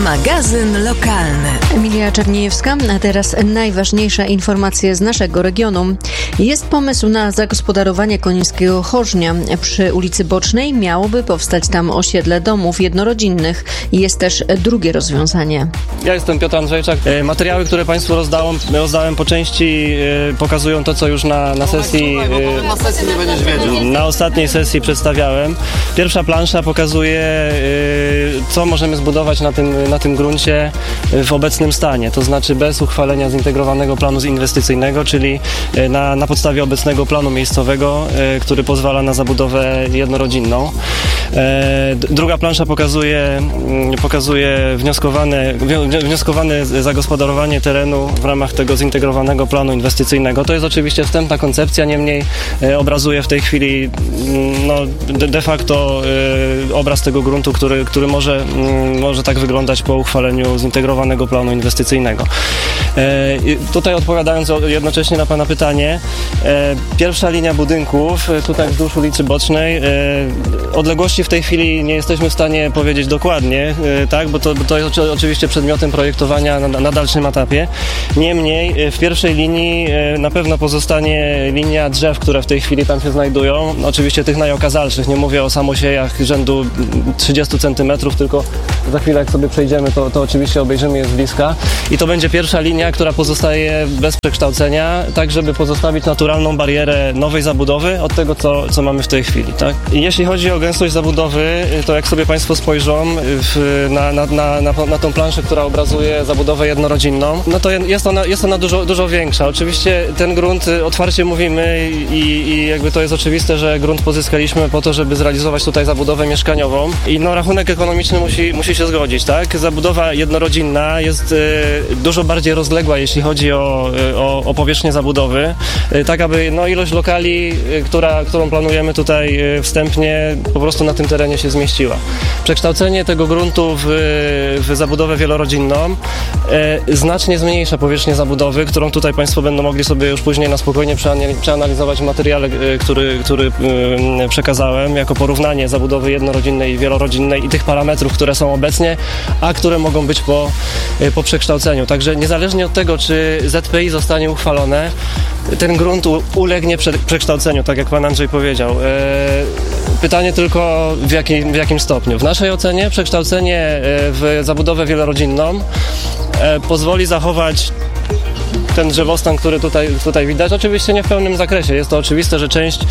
Magazyn lokalny. Emilia Czerniejewska, a teraz najważniejsze informacje z naszego regionu. Jest pomysł na zagospodarowanie Konińskiego Chorznia. Przy ulicy Bocznej miałoby powstać tam osiedle domów jednorodzinnych. Jest też drugie rozwiązanie. Ja jestem Piotr Andrzejczak. Materiały, które Państwu rozdałem po części, pokazują to, co już na sesji, na ostatniej sesji przedstawiałem. Pierwsza plansza pokazuje, co możemy zbudować na tym gruncie w obecnym stanie, to znaczy bez uchwalenia zintegrowanego planu inwestycyjnego, czyli na podstawie obecnego planu miejscowego, który pozwala na zabudowę jednorodzinną. Druga plansza pokazuje wnioskowane zagospodarowanie terenu w ramach tego zintegrowanego planu inwestycyjnego. To jest oczywiście wstępna koncepcja, niemniej obrazuje w tej chwili de facto obraz tego gruntu, który może tak wyglądać po uchwaleniu zintegrowanego planu inwestycyjnego. Tutaj odpowiadając jednocześnie na Pana pytanie, pierwsza linia budynków tutaj wzdłuż ulicy Bocznej, odległości w tej chwili nie jesteśmy w stanie powiedzieć dokładnie, tak, bo to jest oczywiście przedmiotem projektowania na dalszym etapie. Niemniej w pierwszej linii na pewno pozostanie linia drzew, które w tej chwili tam się znajdują, oczywiście tych najokazalszych, nie mówię o samosiejach rzędu 30 cm, tylko za chwilę jak sobie przejdziemy, to oczywiście obejrzymy je z bliska i to będzie pierwsza linia, która pozostaje bez przekształcenia, tak żeby pozostawić naturalną barierę nowej zabudowy od tego, co mamy w tej chwili, tak? I jeśli chodzi o gęstość zabudowy, to jak sobie Państwo spojrzą na tą planszę, która obrazuje zabudowę jednorodzinną, no to jest ona dużo większa. Oczywiście ten grunt, otwarcie mówimy i jakby to jest oczywiste, że grunt pozyskaliśmy po to, żeby zrealizować tutaj zabudowę mieszkaniową i rachunek ekonomiczny musi się zgodzić, tak? Zabudowa jednorodzinna jest dużo bardziej rozległa, jeśli chodzi o powierzchnię zabudowy, tak aby ilość lokali, którą planujemy tutaj wstępnie, po prostu na tym terenie się zmieściła. Przekształcenie tego gruntu w zabudowę wielorodzinną znacznie zmniejsza powierzchnię zabudowy, którą tutaj Państwo będą mogli sobie już później na spokojnie przeanalizować w materiale, który przekazałem, jako porównanie zabudowy jednorodzinnej i wielorodzinnej i tych parametrów, które są obecnie, a które mogą być po przekształceniu. Także niezależnie od tego, czy ZPI zostanie uchwalone, ten grunt ulegnie przekształceniu, tak jak Pan Andrzej powiedział. Pytanie tylko w jakim stopniu. W naszej ocenie przekształcenie w zabudowę wielorodzinną pozwoli zachować ten drzewostan, który tutaj widać, oczywiście nie w pełnym zakresie. Jest to oczywiste, że część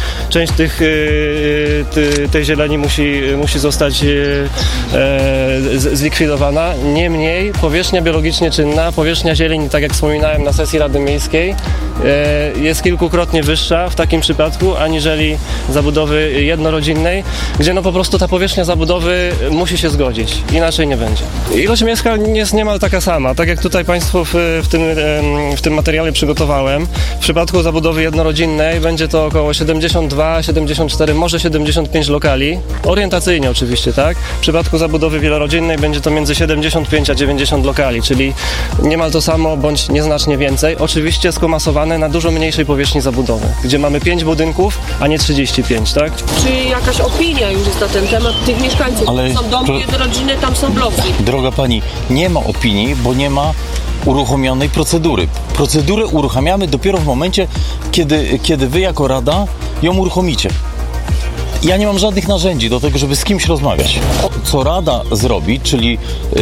tej zieleni musi zostać zlikwidowana. Niemniej powierzchnia biologicznie czynna, powierzchnia zieleni, tak jak wspominałem na sesji Rady Miejskiej, jest kilkukrotnie wyższa w takim przypadku, aniżeli zabudowy jednorodzinnej, gdzie po prostu ta powierzchnia zabudowy musi się zgodzić. Inaczej nie będzie. Ilość mieszkań jest niemal taka sama. Tak jak tutaj Państwu w tym materiale przygotowałem. W przypadku zabudowy jednorodzinnej będzie to około 72, 74, może 75 lokali. Orientacyjnie oczywiście, tak? W przypadku zabudowy wielorodzinnej będzie to między 75 a 90 lokali, czyli niemal to samo, bądź nieznacznie więcej. Oczywiście skomasowane na dużo mniejszej powierzchni zabudowy, gdzie mamy 5 budynków, a nie 35, tak? Czy jakaś opinia już jest na ten temat tych mieszkańców? Ale są domy jednorodzinne, tam są bloki. Droga Pani, nie ma opinii, bo nie ma uruchomionej procedury. Procedurę uruchamiamy dopiero w momencie, kiedy Wy jako Rada ją uruchomicie. Ja nie mam żadnych narzędzi do tego, żeby z kimś rozmawiać. Co Rada zrobi, czyli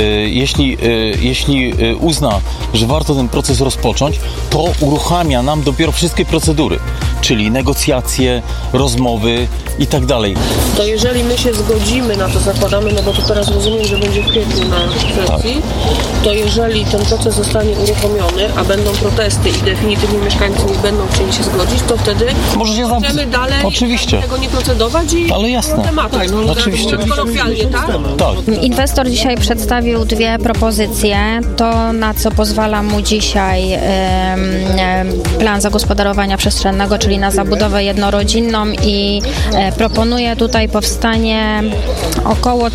jeśli uzna, że warto ten proces rozpocząć, to uruchamia nam dopiero wszystkie procedury, czyli negocjacje, rozmowy i tak dalej. To jeżeli my się zgodzimy na to, zakładamy, bo to teraz rozumiem, że będzie w kwietniu na sesji, to jeżeli ten proces zostanie uruchomiony, a będą protesty i definitywnie mieszkańcy nie będą chcieli się zgodzić, to wtedy możemy dalej tego nie procedować i ale jasne. tematu. Oczywiście. Kolokwialnie, tak? Tak. Inwestor dzisiaj przedstawił 2 propozycje. To, na co pozwala mu dzisiaj plan zagospodarowania przestrzennego, czyli czyli na zabudowę jednorodzinną i proponuje tutaj powstanie około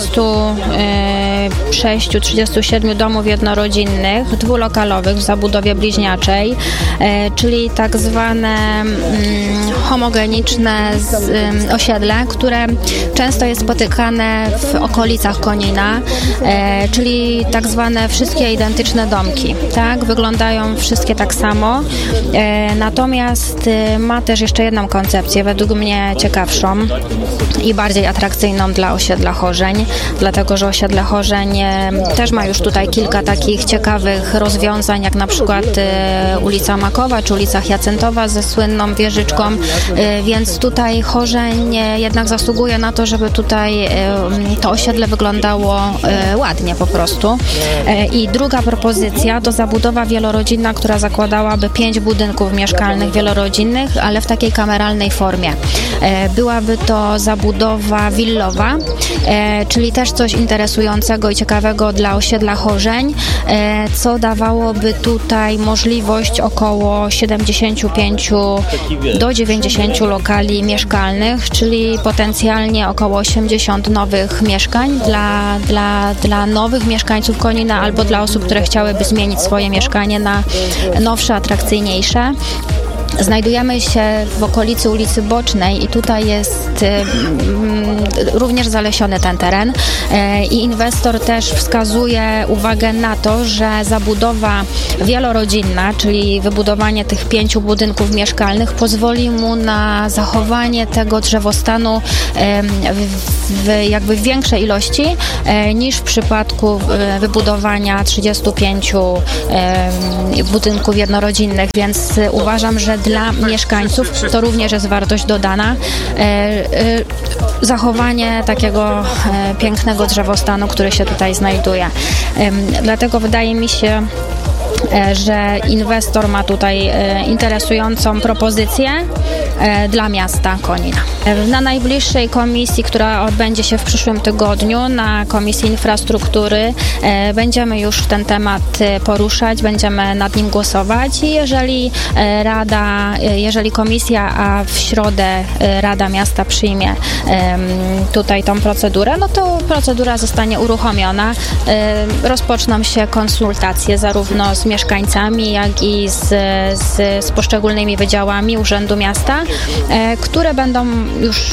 36-37 domów jednorodzinnych, dwulokalowych w zabudowie bliźniaczej, czyli tak zwane homogeniczne osiedle, które często jest spotykane w okolicach Konina, czyli tak zwane wszystkie identyczne domki. Tak? Wyglądają wszystkie tak samo, natomiast ma też jeszcze jedną koncepcję, według mnie ciekawszą i bardziej atrakcyjną dla osiedla Chorzeń, dlatego że osiedle Chorzeń też ma już tutaj kilka takich ciekawych rozwiązań, jak na przykład ulica Makowa czy ulica Hyacentowa ze słynną wieżyczką, więc tutaj Chorzeń jednak zasługuje na to, żeby tutaj to osiedle wyglądało ładnie po prostu. I druga propozycja to zabudowa wielorodzinna, która zakładałaby 5 budynków mieszkalnych wielorodzinnych, ale w takiej kameralnej formie. Byłaby to zabudowa willowa, czyli też coś interesującego i ciekawego dla osiedla Chorzeń, co dawałoby tutaj możliwość około 75 do 90 lokali mieszkalnych, czyli potencjalnie około 80 nowych mieszkań dla nowych mieszkańców Konina albo dla osób, które chciałyby zmienić swoje mieszkanie na nowsze, atrakcyjniejsze. Znajdujemy się w okolicy ulicy Bocznej i tutaj jest również zalesiony ten teren i inwestor też wskazuje uwagę na to, że zabudowa wielorodzinna, czyli wybudowanie tych 5 budynków mieszkalnych pozwoli mu na zachowanie tego drzewostanu w większej ilości niż w przypadku wybudowania 35 budynków jednorodzinnych, więc uważam, że dla mieszkańców to również jest wartość dodana. Zachowanie takiego pięknego drzewostanu, który się tutaj znajduje. Dlatego wydaje mi się, że inwestor ma tutaj interesującą propozycję dla miasta Konina. Na najbliższej komisji, która odbędzie się w przyszłym tygodniu, na Komisji Infrastruktury, będziemy już ten temat poruszać, będziemy nad nim głosować i jeżeli komisja, a w środę Rada Miasta przyjmie tutaj tą procedurę, no to procedura zostanie uruchomiona. Rozpoczną się konsultacje zarówno z mieszkańcami, jak i z poszczególnymi wydziałami Urzędu Miasta, które będą już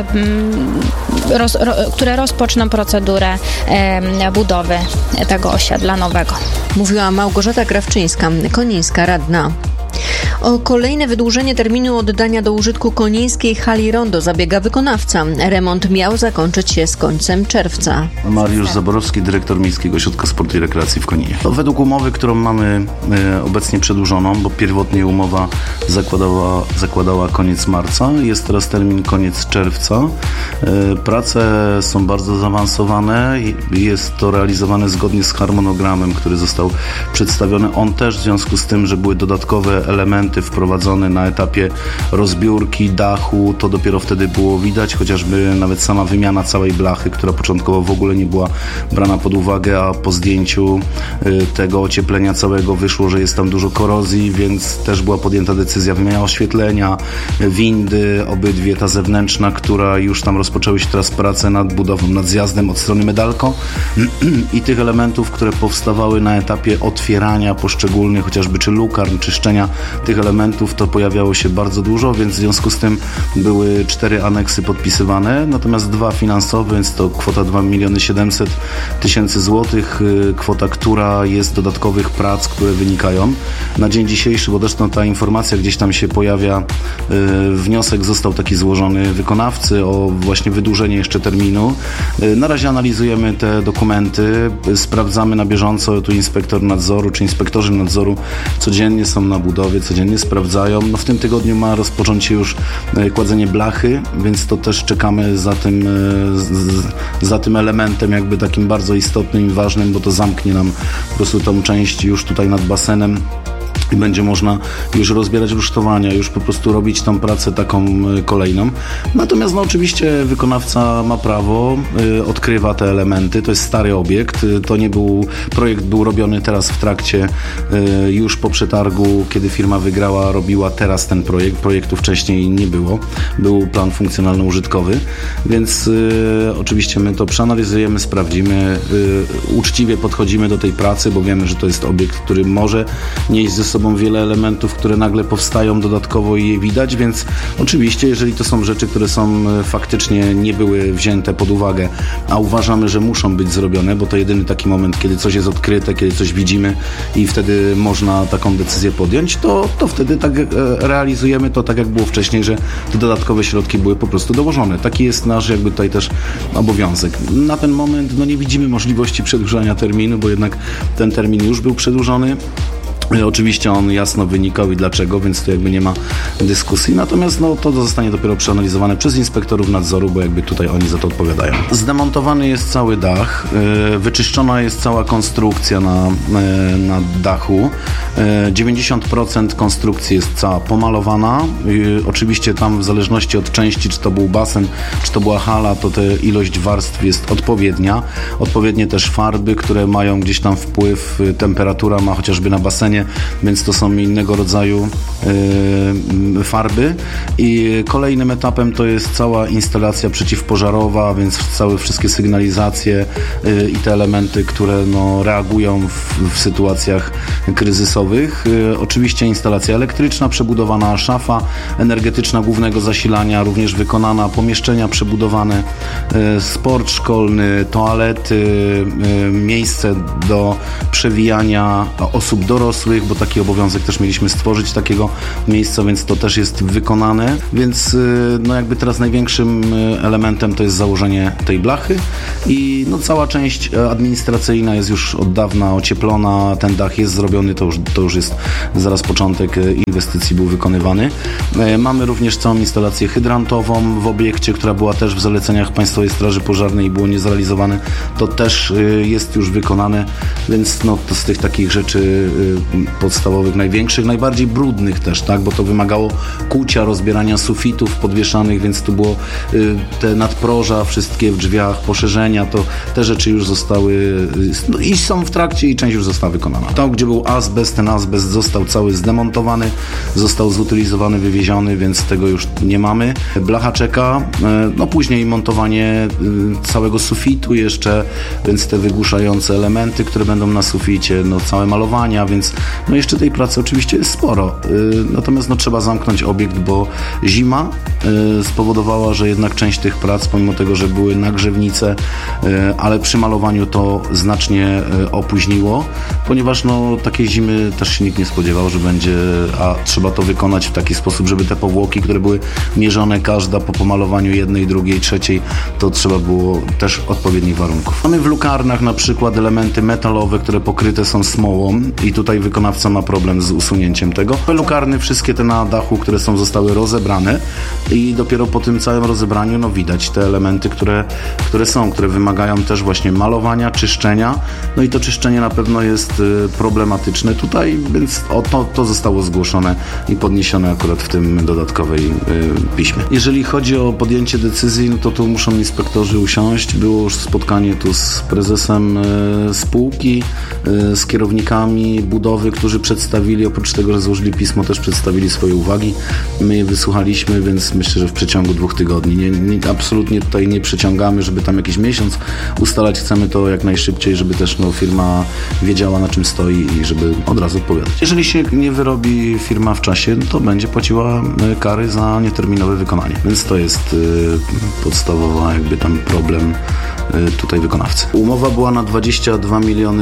które rozpoczną procedurę budowy tego osiedla nowego. Mówiła Małgorzata Krawczyńska, konińska radna. O kolejne wydłużenie terminu oddania do użytku konińskiej hali Rondo zabiega wykonawca. Remont miał zakończyć się z końcem czerwca. Mariusz Zaborowski, dyrektor Miejskiego Ośrodka Sportu i Rekreacji w Koninie. Według umowy, którą mamy obecnie przedłużoną, bo pierwotnie umowa zakładała koniec marca, jest teraz termin koniec czerwca. Prace są bardzo zaawansowane i jest to realizowane zgodnie z harmonogramem, który został przedstawiony. On też w związku z tym, że były dodatkowe elementy wprowadzone na etapie rozbiórki, dachu, to dopiero wtedy było widać, chociażby nawet sama wymiana całej blachy, która początkowo w ogóle nie była brana pod uwagę, a po zdjęciu tego ocieplenia całego wyszło, że jest tam dużo korozji, więc też była podjęta decyzja wymiana oświetlenia, windy, obydwie, ta zewnętrzna, która już tam rozpoczęły się teraz prace nad budową, nad zjazdem od strony Medalko i tych elementów, które powstawały na etapie otwierania poszczególnych, chociażby czy lukarn, czyszczenia tych elementów, to pojawiało się bardzo dużo, więc w związku z tym były 4 aneksy podpisywane, natomiast 2 finansowe, więc to kwota 2 700 000 złotych, kwota, która jest dodatkowych prac, które wynikają. Na dzień dzisiejszy, bo zresztą ta informacja gdzieś tam się pojawia, wniosek został taki złożony wykonawcy o właśnie wydłużenie jeszcze terminu. Na razie analizujemy te dokumenty, sprawdzamy na bieżąco, tu inspektor nadzoru, czy inspektorzy nadzoru codziennie są na budowie, codziennie sprawdzają. No w tym tygodniu ma rozpocząć się już kładzenie blachy, więc to też czekamy za tym elementem jakby takim bardzo istotnym i ważnym, bo to zamknie nam po prostu tą część już tutaj nad basenem i będzie można już rozbierać rusztowania, już po prostu robić tą pracę taką kolejną. Natomiast oczywiście wykonawca ma prawo, odkrywa te elementy, to jest stary obiekt, to nie był, projekt był robiony teraz w trakcie, już po przetargu, kiedy firma wygrała, robiła teraz ten projektu wcześniej nie było, był plan funkcjonalno-użytkowy, więc oczywiście my to przeanalizujemy, sprawdzimy, uczciwie podchodzimy do tej pracy, bo wiemy, że to jest obiekt, który może nieść ze sobą wiele elementów, które nagle powstają dodatkowo i je widać, więc oczywiście, jeżeli to są rzeczy, które są faktycznie nie były wzięte pod uwagę, a uważamy, że muszą być zrobione, bo to jedyny taki moment, kiedy coś jest odkryte, kiedy coś widzimy i wtedy można taką decyzję podjąć, to wtedy tak realizujemy to tak, jak było wcześniej, że te dodatkowe środki były po prostu dołożone. Taki jest nasz jakby tutaj też obowiązek. Na ten moment nie widzimy możliwości przedłużania terminu, bo jednak ten termin już był przedłużony. Oczywiście on jasno wynikał i dlaczego, więc tu jakby nie ma dyskusji, natomiast to zostanie dopiero przeanalizowane przez inspektorów nadzoru, bo jakby tutaj oni za to odpowiadają. Zdemontowany jest cały dach, wyczyszczona jest cała konstrukcja na dachu, 90% konstrukcji jest cała pomalowana, oczywiście tam w zależności od części, czy to był basen, czy to była hala, to ilość warstw jest odpowiednia, odpowiednie też farby, które mają gdzieś tam wpływ, temperatura ma chociażby na basenie, więc to są innego rodzaju farby i kolejnym etapem to jest cała instalacja przeciwpożarowa, więc wszystkie sygnalizacje i te elementy, które reagują w sytuacjach kryzysowych. Oczywiście instalacja elektryczna, przebudowana szafa energetyczna głównego zasilania, również wykonana, pomieszczenia przebudowane, sport szkolny, toalety, miejsce do przewijania osób dorosłych, bo taki obowiązek też mieliśmy stworzyć takiego miejsca, więc to też jest wykonane, więc jakby teraz największym elementem to jest założenie tej blachy i cała część administracyjna jest już od dawna ocieplona, ten dach jest zrobiony, to już jest zaraz początek inwestycji był wykonywany. Mamy również całą instalację hydrantową w obiekcie, która była też w zaleceniach Państwowej Straży Pożarnej i było niezrealizowane, to też jest już wykonane, więc to z tych takich rzeczy podstawowych, największych, najbardziej brudnych też, tak, bo to wymagało kucia, rozbierania sufitów podwieszanych, więc tu było te nadproża, wszystkie w drzwiach, poszerzenia, to te rzeczy już zostały i są w trakcie i część już została wykonana. Tam, gdzie był azbest, ten azbest został cały zdemontowany, został zutylizowany, wywieziony, więc tego już nie mamy. Blacha czeka, później montowanie całego sufitu jeszcze, więc te wygłuszające elementy, które będą na suficie, całe malowania, więc jeszcze tej pracy oczywiście jest sporo. Natomiast trzeba zamknąć obiekt, bo zima spowodowała, że jednak część tych prac, pomimo tego, że były nagrzewnice, ale przy malowaniu to znacznie opóźniło, ponieważ takiej zimy też się nikt nie spodziewał, że będzie, a trzeba to wykonać w taki sposób, żeby te powłoki, które były mierzone każda po pomalowaniu jednej, drugiej, trzeciej, to trzeba było też odpowiednich warunków. Mamy w lukarnach na przykład elementy metalowe, które pokryte są smołą i tutaj wykonawca ma problem z usunięciem tego. Lukarny, wszystkie te na dachu, które zostały rozebrane i dopiero po tym całym rozebraniu widać te elementy, które wymagają też właśnie malowania, czyszczenia. I to czyszczenie na pewno jest problematyczne tutaj, więc to zostało zgłoszone i podniesione akurat w tym dodatkowej piśmie. Jeżeli chodzi o podjęcie decyzji, to tu muszą inspektorzy usiąść. Było już spotkanie tu z prezesem spółki, z kierownikami budowy, którzy przedstawili, oprócz tego, że złożyli pismo, też przedstawili swoje uwagi. My je wysłuchaliśmy, więc myślę, że w przeciągu 2 tygodni. Absolutnie tutaj nie przeciągamy, żeby tam jakiś miesiąc ustalać. Chcemy to jak najszybciej, żeby też firma wiedziała, na czym stoi i żeby od razu odpowiadać. Jeżeli się nie wyrobi firma w czasie, to będzie płaciła kary za nieterminowe wykonanie. Więc to jest podstawowa jakby tam problem tutaj wykonawcy. Umowa była na 22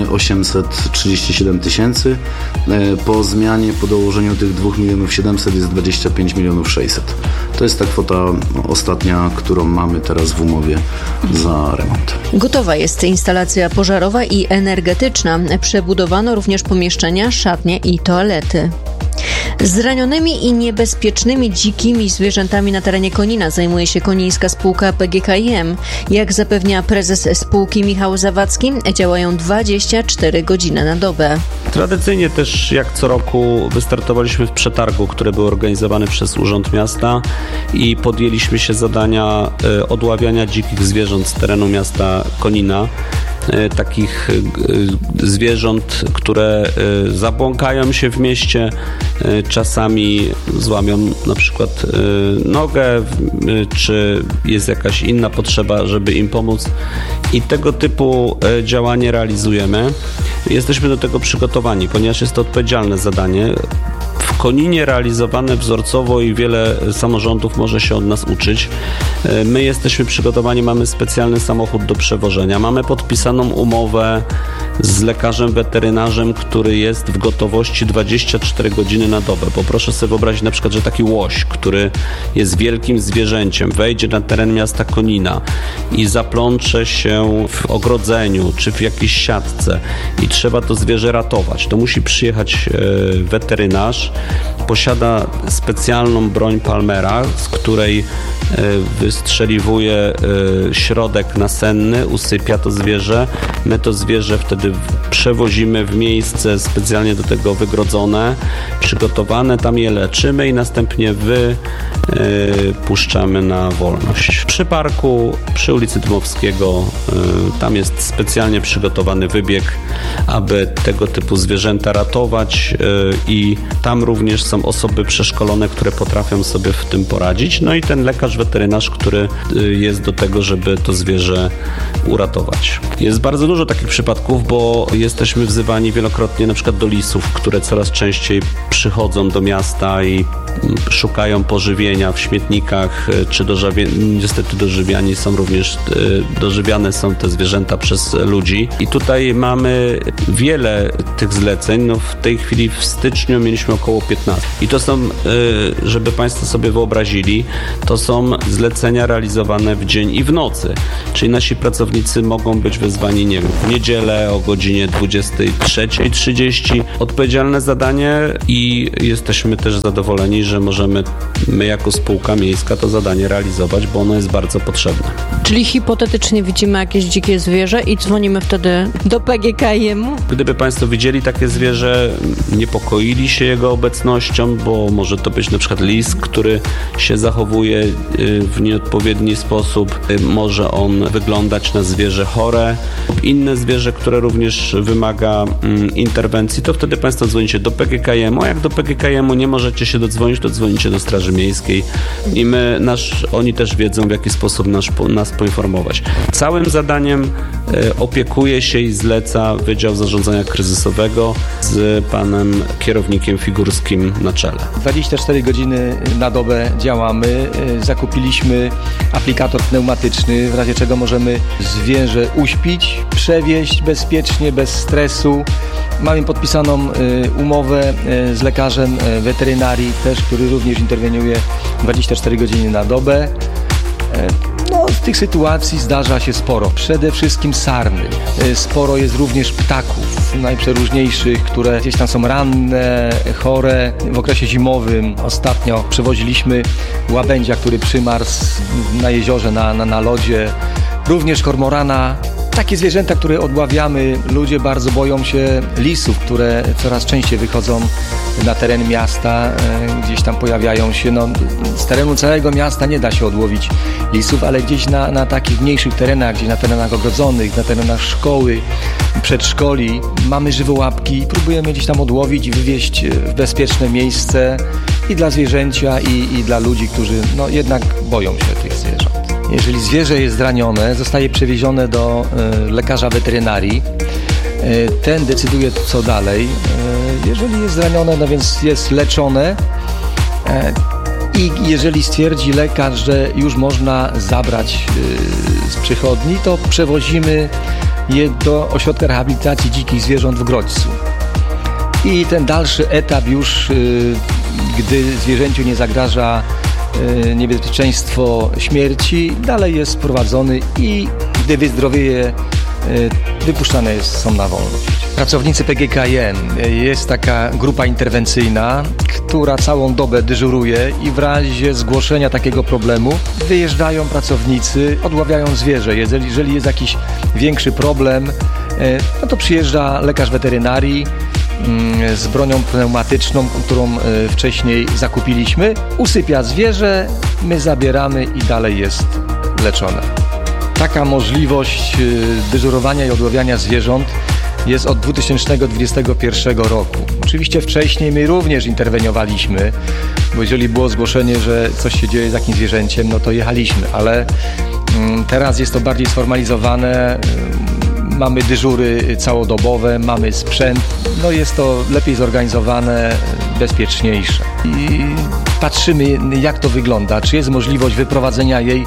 837 000. Po zmianie, po dołożeniu tych 2 700 000 jest 25 600 000. To jest ta kwota ostatnia, którą mamy teraz w umowie za remont. Gotowa jest instalacja pożarowa i energetyczna. Przebudowano również pomieszczenia, szatnie i toalety. Zranionymi i niebezpiecznymi dzikimi zwierzętami na terenie Konina zajmuje się konińska spółka PGKiM. Jak zapewnia prezes spółki Michał Zawadzki, działają 24 godziny na dobę. Tradycyjnie też jak co roku wystartowaliśmy w przetargu, który był organizowany przez Urząd Miasta i podjęliśmy się zadania odławiania dzikich zwierząt z terenu miasta Konina. Takich zwierząt, które zabłąkają się w mieście, czasami złamią na przykład nogę, czy jest jakaś inna potrzeba, żeby im pomóc. I tego typu działanie realizujemy. Jesteśmy do tego przygotowani, ponieważ jest to odpowiedzialne zadanie. W Koninie realizowane wzorcowo i wiele samorządów może się od nas uczyć. My jesteśmy przygotowani, mamy specjalny samochód do przewożenia, mamy podpisaną umowę z lekarzem weterynarzem, który jest w gotowości 24 godziny na dobę, bo proszę sobie wyobrazić na przykład, że taki łoś, który jest wielkim zwierzęciem, wejdzie na teren miasta Konina i zaplącze się w ogrodzeniu czy w jakiejś siatce i trzeba to zwierzę ratować, to musi przyjechać weterynarz, posiada specjalną broń Palmera, z której wystrzeliwuje środek nasenny, usypia to zwierzę. My to zwierzę wtedy przewozimy w miejsce specjalnie do tego wygrodzone, przygotowane, tam je leczymy i następnie puszczamy na wolność. Przy parku, przy ulicy Dmowskiego, tam jest specjalnie przygotowany wybieg, aby tego typu zwierzęta ratować i tam również są osoby przeszkolone, które potrafią sobie w tym poradzić. No i ten lekarz weterynarz, który jest do tego, żeby to zwierzę uratować. Jest bardzo dużo takich przypadków, bo jesteśmy wzywani wielokrotnie na przykład do lisów, które coraz częściej przychodzą do miasta i szukają pożywienia w śmietnikach, czy niestety dożywiane są te zwierzęta przez ludzi. I tutaj mamy wiele tych zleceń. No w tej chwili w styczniu mieliśmy około 15. I to są, żeby Państwo sobie wyobrazili, to są zlecenia realizowane w dzień i w nocy. Czyli nasi pracownicy mogą być wezwani, nie wiem, w niedzielę o godzinie 23:30. Odpowiedzialne zadanie i jesteśmy też zadowoleni, że możemy my jako spółka miejska to zadanie realizować, bo ono jest bardzo potrzebne. Czyli hipotetycznie widzimy jakieś dzikie zwierzę i dzwonimy wtedy do PGKiM-u? Gdyby Państwo widzieli takie zwierzę, niepokoili się jego obecnością, bo może to być na przykład lis, który się zachowuje w nieodpowiedni sposób, może on wyglądać na zwierzę chore, inne zwierzę, które również wymaga interwencji, to wtedy Państwo dzwonicie do PGKiM-u, a jak do PGKiM-u nie możecie się dodzwonić, to dzwonicie do Straży Miejskiej i oni też wiedzą, w jaki sposób nas poinformować. Całym zadaniem opiekuje się i zleca Wydział Zarządzania Kryzysowego z panem kierownikiem Figurskim na czele. 24 godziny na dobę działamy. Zakupiliśmy aplikator pneumatyczny, w razie czego możemy zwierzę uśpić, przewieźć bezpiecznie, bez stresu. Mamy podpisaną umowę z lekarzem weterynarii też, który również interweniuje 24 godziny na dobę. No, z tych sytuacji zdarza się sporo. Przede wszystkim sarny. Sporo jest również ptaków najprzeróżniejszych, które gdzieś tam są ranne, chore. W okresie zimowym ostatnio przewoziliśmy łabędzia, który przymarzł na jeziorze, na lodzie. Również kormorana. Takie zwierzęta, które odławiamy, ludzie bardzo boją się lisów, które coraz częściej wychodzą na teren miasta, gdzieś tam pojawiają się. No, z terenu całego miasta nie da się odłowić lisów, ale gdzieś na takich mniejszych terenach, gdzieś na terenach ogrodzonych, na terenach szkoły, przedszkoli mamy żywołapki i próbujemy gdzieś tam odłowić i wywieźć w bezpieczne miejsce i dla zwierzęcia, i dla ludzi, którzy no, jednak boją się tych zwierząt. Jeżeli zwierzę jest zranione, zostaje przewiezione do lekarza weterynarii. Ten decyduje, co dalej. Jeżeli jest zranione, no więc jest leczone i jeżeli stwierdzi lekarz, że już można zabrać z przychodni, to przewozimy je do ośrodka rehabilitacji dzikich zwierząt w Grodźcu. I ten dalszy etap już, gdy zwierzęciu nie zagraża niebezpieczeństwo śmierci, dalej jest prowadzony i gdy wyzdrowieje wypuszczane są na wolność. Pracownicy PGKiM, jest taka grupa interwencyjna, która całą dobę dyżuruje i w razie zgłoszenia takiego problemu wyjeżdżają pracownicy, odławiają zwierzę. Jeżeli jest jakiś większy problem, no to przyjeżdża lekarz weterynarii z bronią pneumatyczną, którą wcześniej zakupiliśmy, usypia zwierzę, my zabieramy i dalej jest leczone. Taka możliwość dyżurowania i odławiania zwierząt jest od 2021 roku. Oczywiście wcześniej my również interweniowaliśmy, bo jeżeli było zgłoszenie, że coś się dzieje z jakimś zwierzęciem, no to jechaliśmy, ale teraz jest to bardziej sformalizowane. Mamy dyżury całodobowe, mamy sprzęt, no jest to lepiej zorganizowane, bezpieczniejsze. I patrzymy, jak to wygląda, czy jest możliwość wyprowadzenia jej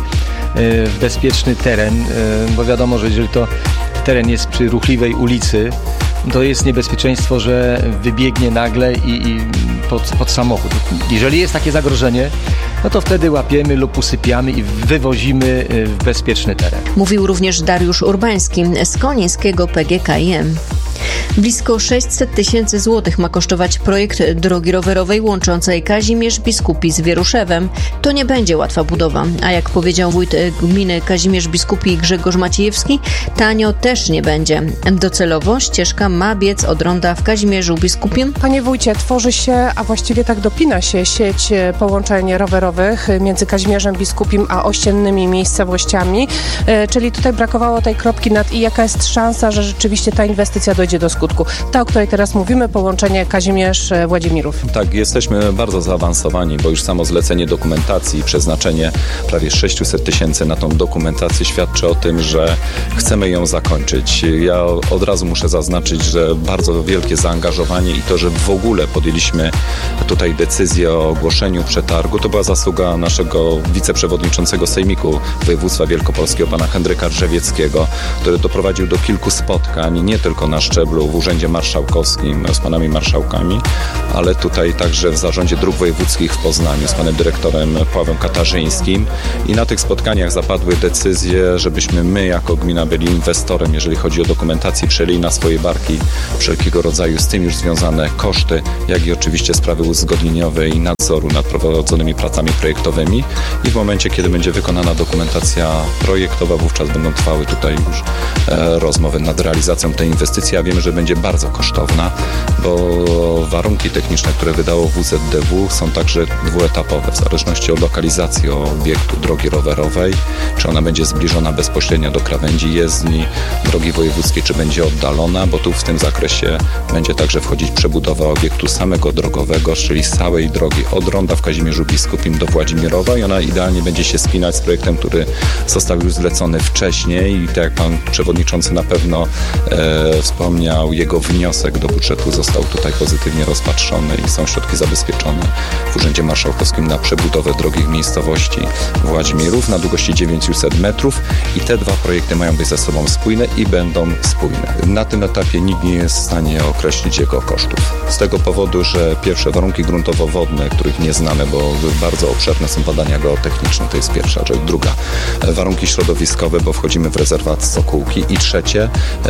w bezpieczny teren, bo wiadomo, że jeżeli to teren jest przy ruchliwej ulicy, to jest niebezpieczeństwo, że wybiegnie nagle i pod samochód. Jeżeli jest takie zagrożenie, no to wtedy łapiemy lub usypiamy i wywozimy w bezpieczny teren. Mówił również Dariusz Urbański z konińskiego PGKiM. Blisko 600 000 złotych ma kosztować projekt drogi rowerowej łączącej Kazimierz Biskupi z Wieruszewem. To nie będzie łatwa budowa, a jak powiedział wójt gminy Kazimierz Biskupi Grzegorz Maciejewski, tanio też nie będzie. Docelowo ścieżka ma biec od ronda w Kazimierzu Biskupim. Panie wójcie, tworzy się, a właściwie tak dopina się sieć połączeń rowerowych między Kazimierzem Biskupim a ościennymi miejscowościami, czyli tutaj brakowało tej kropki nad i. Jaka jest szansa, że rzeczywiście ta inwestycja dojdzie do skutku? Ta, o której teraz mówimy, połączenie Kazimierz-Władzimirów. Tak, jesteśmy bardzo zaawansowani, bo już samo zlecenie dokumentacji i przeznaczenie prawie 600 000 na tą dokumentację świadczy o tym, że chcemy ją zakończyć. Ja od razu muszę zaznaczyć, że bardzo wielkie zaangażowanie i to, że w ogóle podjęliśmy tutaj decyzję o ogłoszeniu przetargu, to była zasługa naszego wiceprzewodniczącego Sejmiku Województwa Wielkopolskiego, pana Henryka Drzewieckiego, który doprowadził do kilku spotkań, nie tylko na szczeblu w Urzędzie Marszałkowskim z panami marszałkami, ale tutaj także w Zarządzie Dróg Wojewódzkich w Poznaniu z panem dyrektorem Pawłem Katarzyńskim i na tych spotkaniach zapadły decyzje, żebyśmy my jako gmina byli inwestorem, jeżeli chodzi o dokumentację, przejęli na swoje barki wszelkiego rodzaju z tym już związane koszty, jak i oczywiście sprawy uzgodnieniowe i nadzoru nad prowadzonymi pracami projektowymi i w momencie, kiedy będzie wykonana dokumentacja projektowa, wówczas będą trwały tutaj już rozmowy nad realizacją tej inwestycji, a wiemy, że będzie bardzo kosztowna, bo warunki techniczne, które wydało WZDW są także dwuetapowe, w zależności od lokalizacji obiektu drogi rowerowej, czy ona będzie zbliżona bezpośrednio do krawędzi jezdni drogi wojewódzkiej, czy będzie oddalona, bo tu w tym zakresie będzie także wchodzić przebudowa obiektu samego drogowego, czyli z całej drogi od ronda w Kazimierzu Biskupim do Władzimirowa i ona idealnie będzie się spinać z projektem, który został już zlecony wcześniej i tak jak pan przewodniczący na pewno wspomniał, jego wniosek do budżetu został tutaj pozytywnie rozpatrzony i są środki zabezpieczone w Urzędzie Marszałkowskim na przebudowę drogi w miejscowości Władzimirów na długości 900 metrów i te dwa projekty mają być ze sobą spójne i będą spójne. Na tym etapie nikt nie jest w stanie określić jego kosztów. Z tego powodu, że pierwsze warunki gruntowo-wodne, których nie znamy, bo bardzo obszerne są badania geotechniczne, to jest pierwsza rzecz. Druga, warunki środowiskowe, bo wchodzimy w rezerwat Sokółki i trzecie,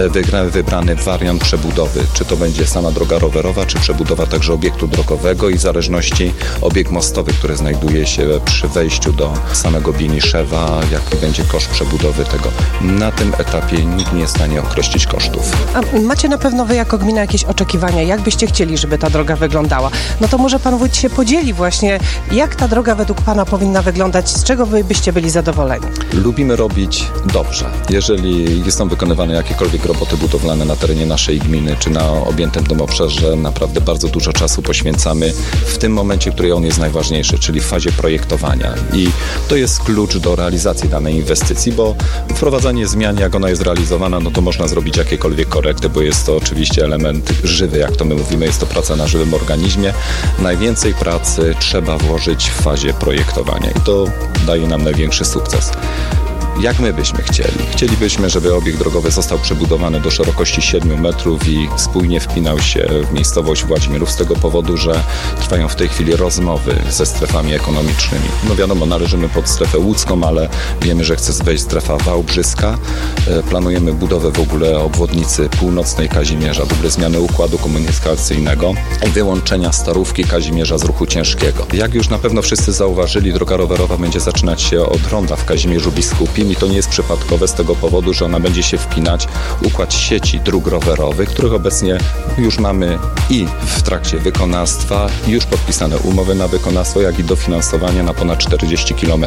wybrany wariant przebudowy, czy to będzie sama droga rowerowa, czy przebudowa także obiektu drogowego i w zależności obiekt mostowy, który znajduje się przy wejściu do samego Bieniszewa, jaki będzie koszt przebudowy tego. Na tym etapie nikt nie jest w stanie określić kosztów. A macie na pewno wy jako gmina jakieś oczekiwania, jak byście chcieli, żeby ta droga wyglądała? No to może pan wójt się podzieli właśnie, jak ta droga według pana powinna wyglądać, z czego wy byście byli zadowoleni? Lubimy robić dobrze. Jeżeli są wykonywane jakiekolwiek roboty budowlane na terenie naszej gminy, czy na objętym tym obszarze, naprawdę bardzo dużo czasu poświęcamy w tym momencie, w którym on jest najważniejszy, czyli w fazie projektowania. I to jest klucz do realizacji danej inwestycji, bo wprowadzanie zmian, jak ona jest realizowana, no to można zrobić jakiekolwiek korekty, bo jest to oczywiście element żywy, jak to my mówimy, jest to praca na żywym organizmie. Najwięcej pracy trzeba włożyć w fazie projektowania i to daje nam największy sukces. jak my byśmy chcieli. Chcielibyśmy, żeby obiekt drogowy został przebudowany do szerokości 7 metrów i spójnie wpinał się w miejscowość Włodzimierów z tego powodu, że trwają w tej chwili rozmowy ze strefami ekonomicznymi. No wiadomo, należymy pod strefę łódzką, ale wiemy, że chce wejść strefa wałbrzyska. Planujemy budowę w ogóle obwodnicy północnej Kazimierza, w ogóle zmiany układu komunikacyjnego i wyłączenia Starówki Kazimierza z ruchu ciężkiego. Jak już na pewno wszyscy zauważyli, droga rowerowa będzie zaczynać się od ronda w Kazimierzu Biskupim i to nie jest przypadkowe z tego powodu, że ona będzie się wpinać w układ sieci dróg rowerowych, których obecnie już mamy i w trakcie wykonawstwa, już podpisane umowy na wykonawstwo, jak i dofinansowanie na ponad 40 km.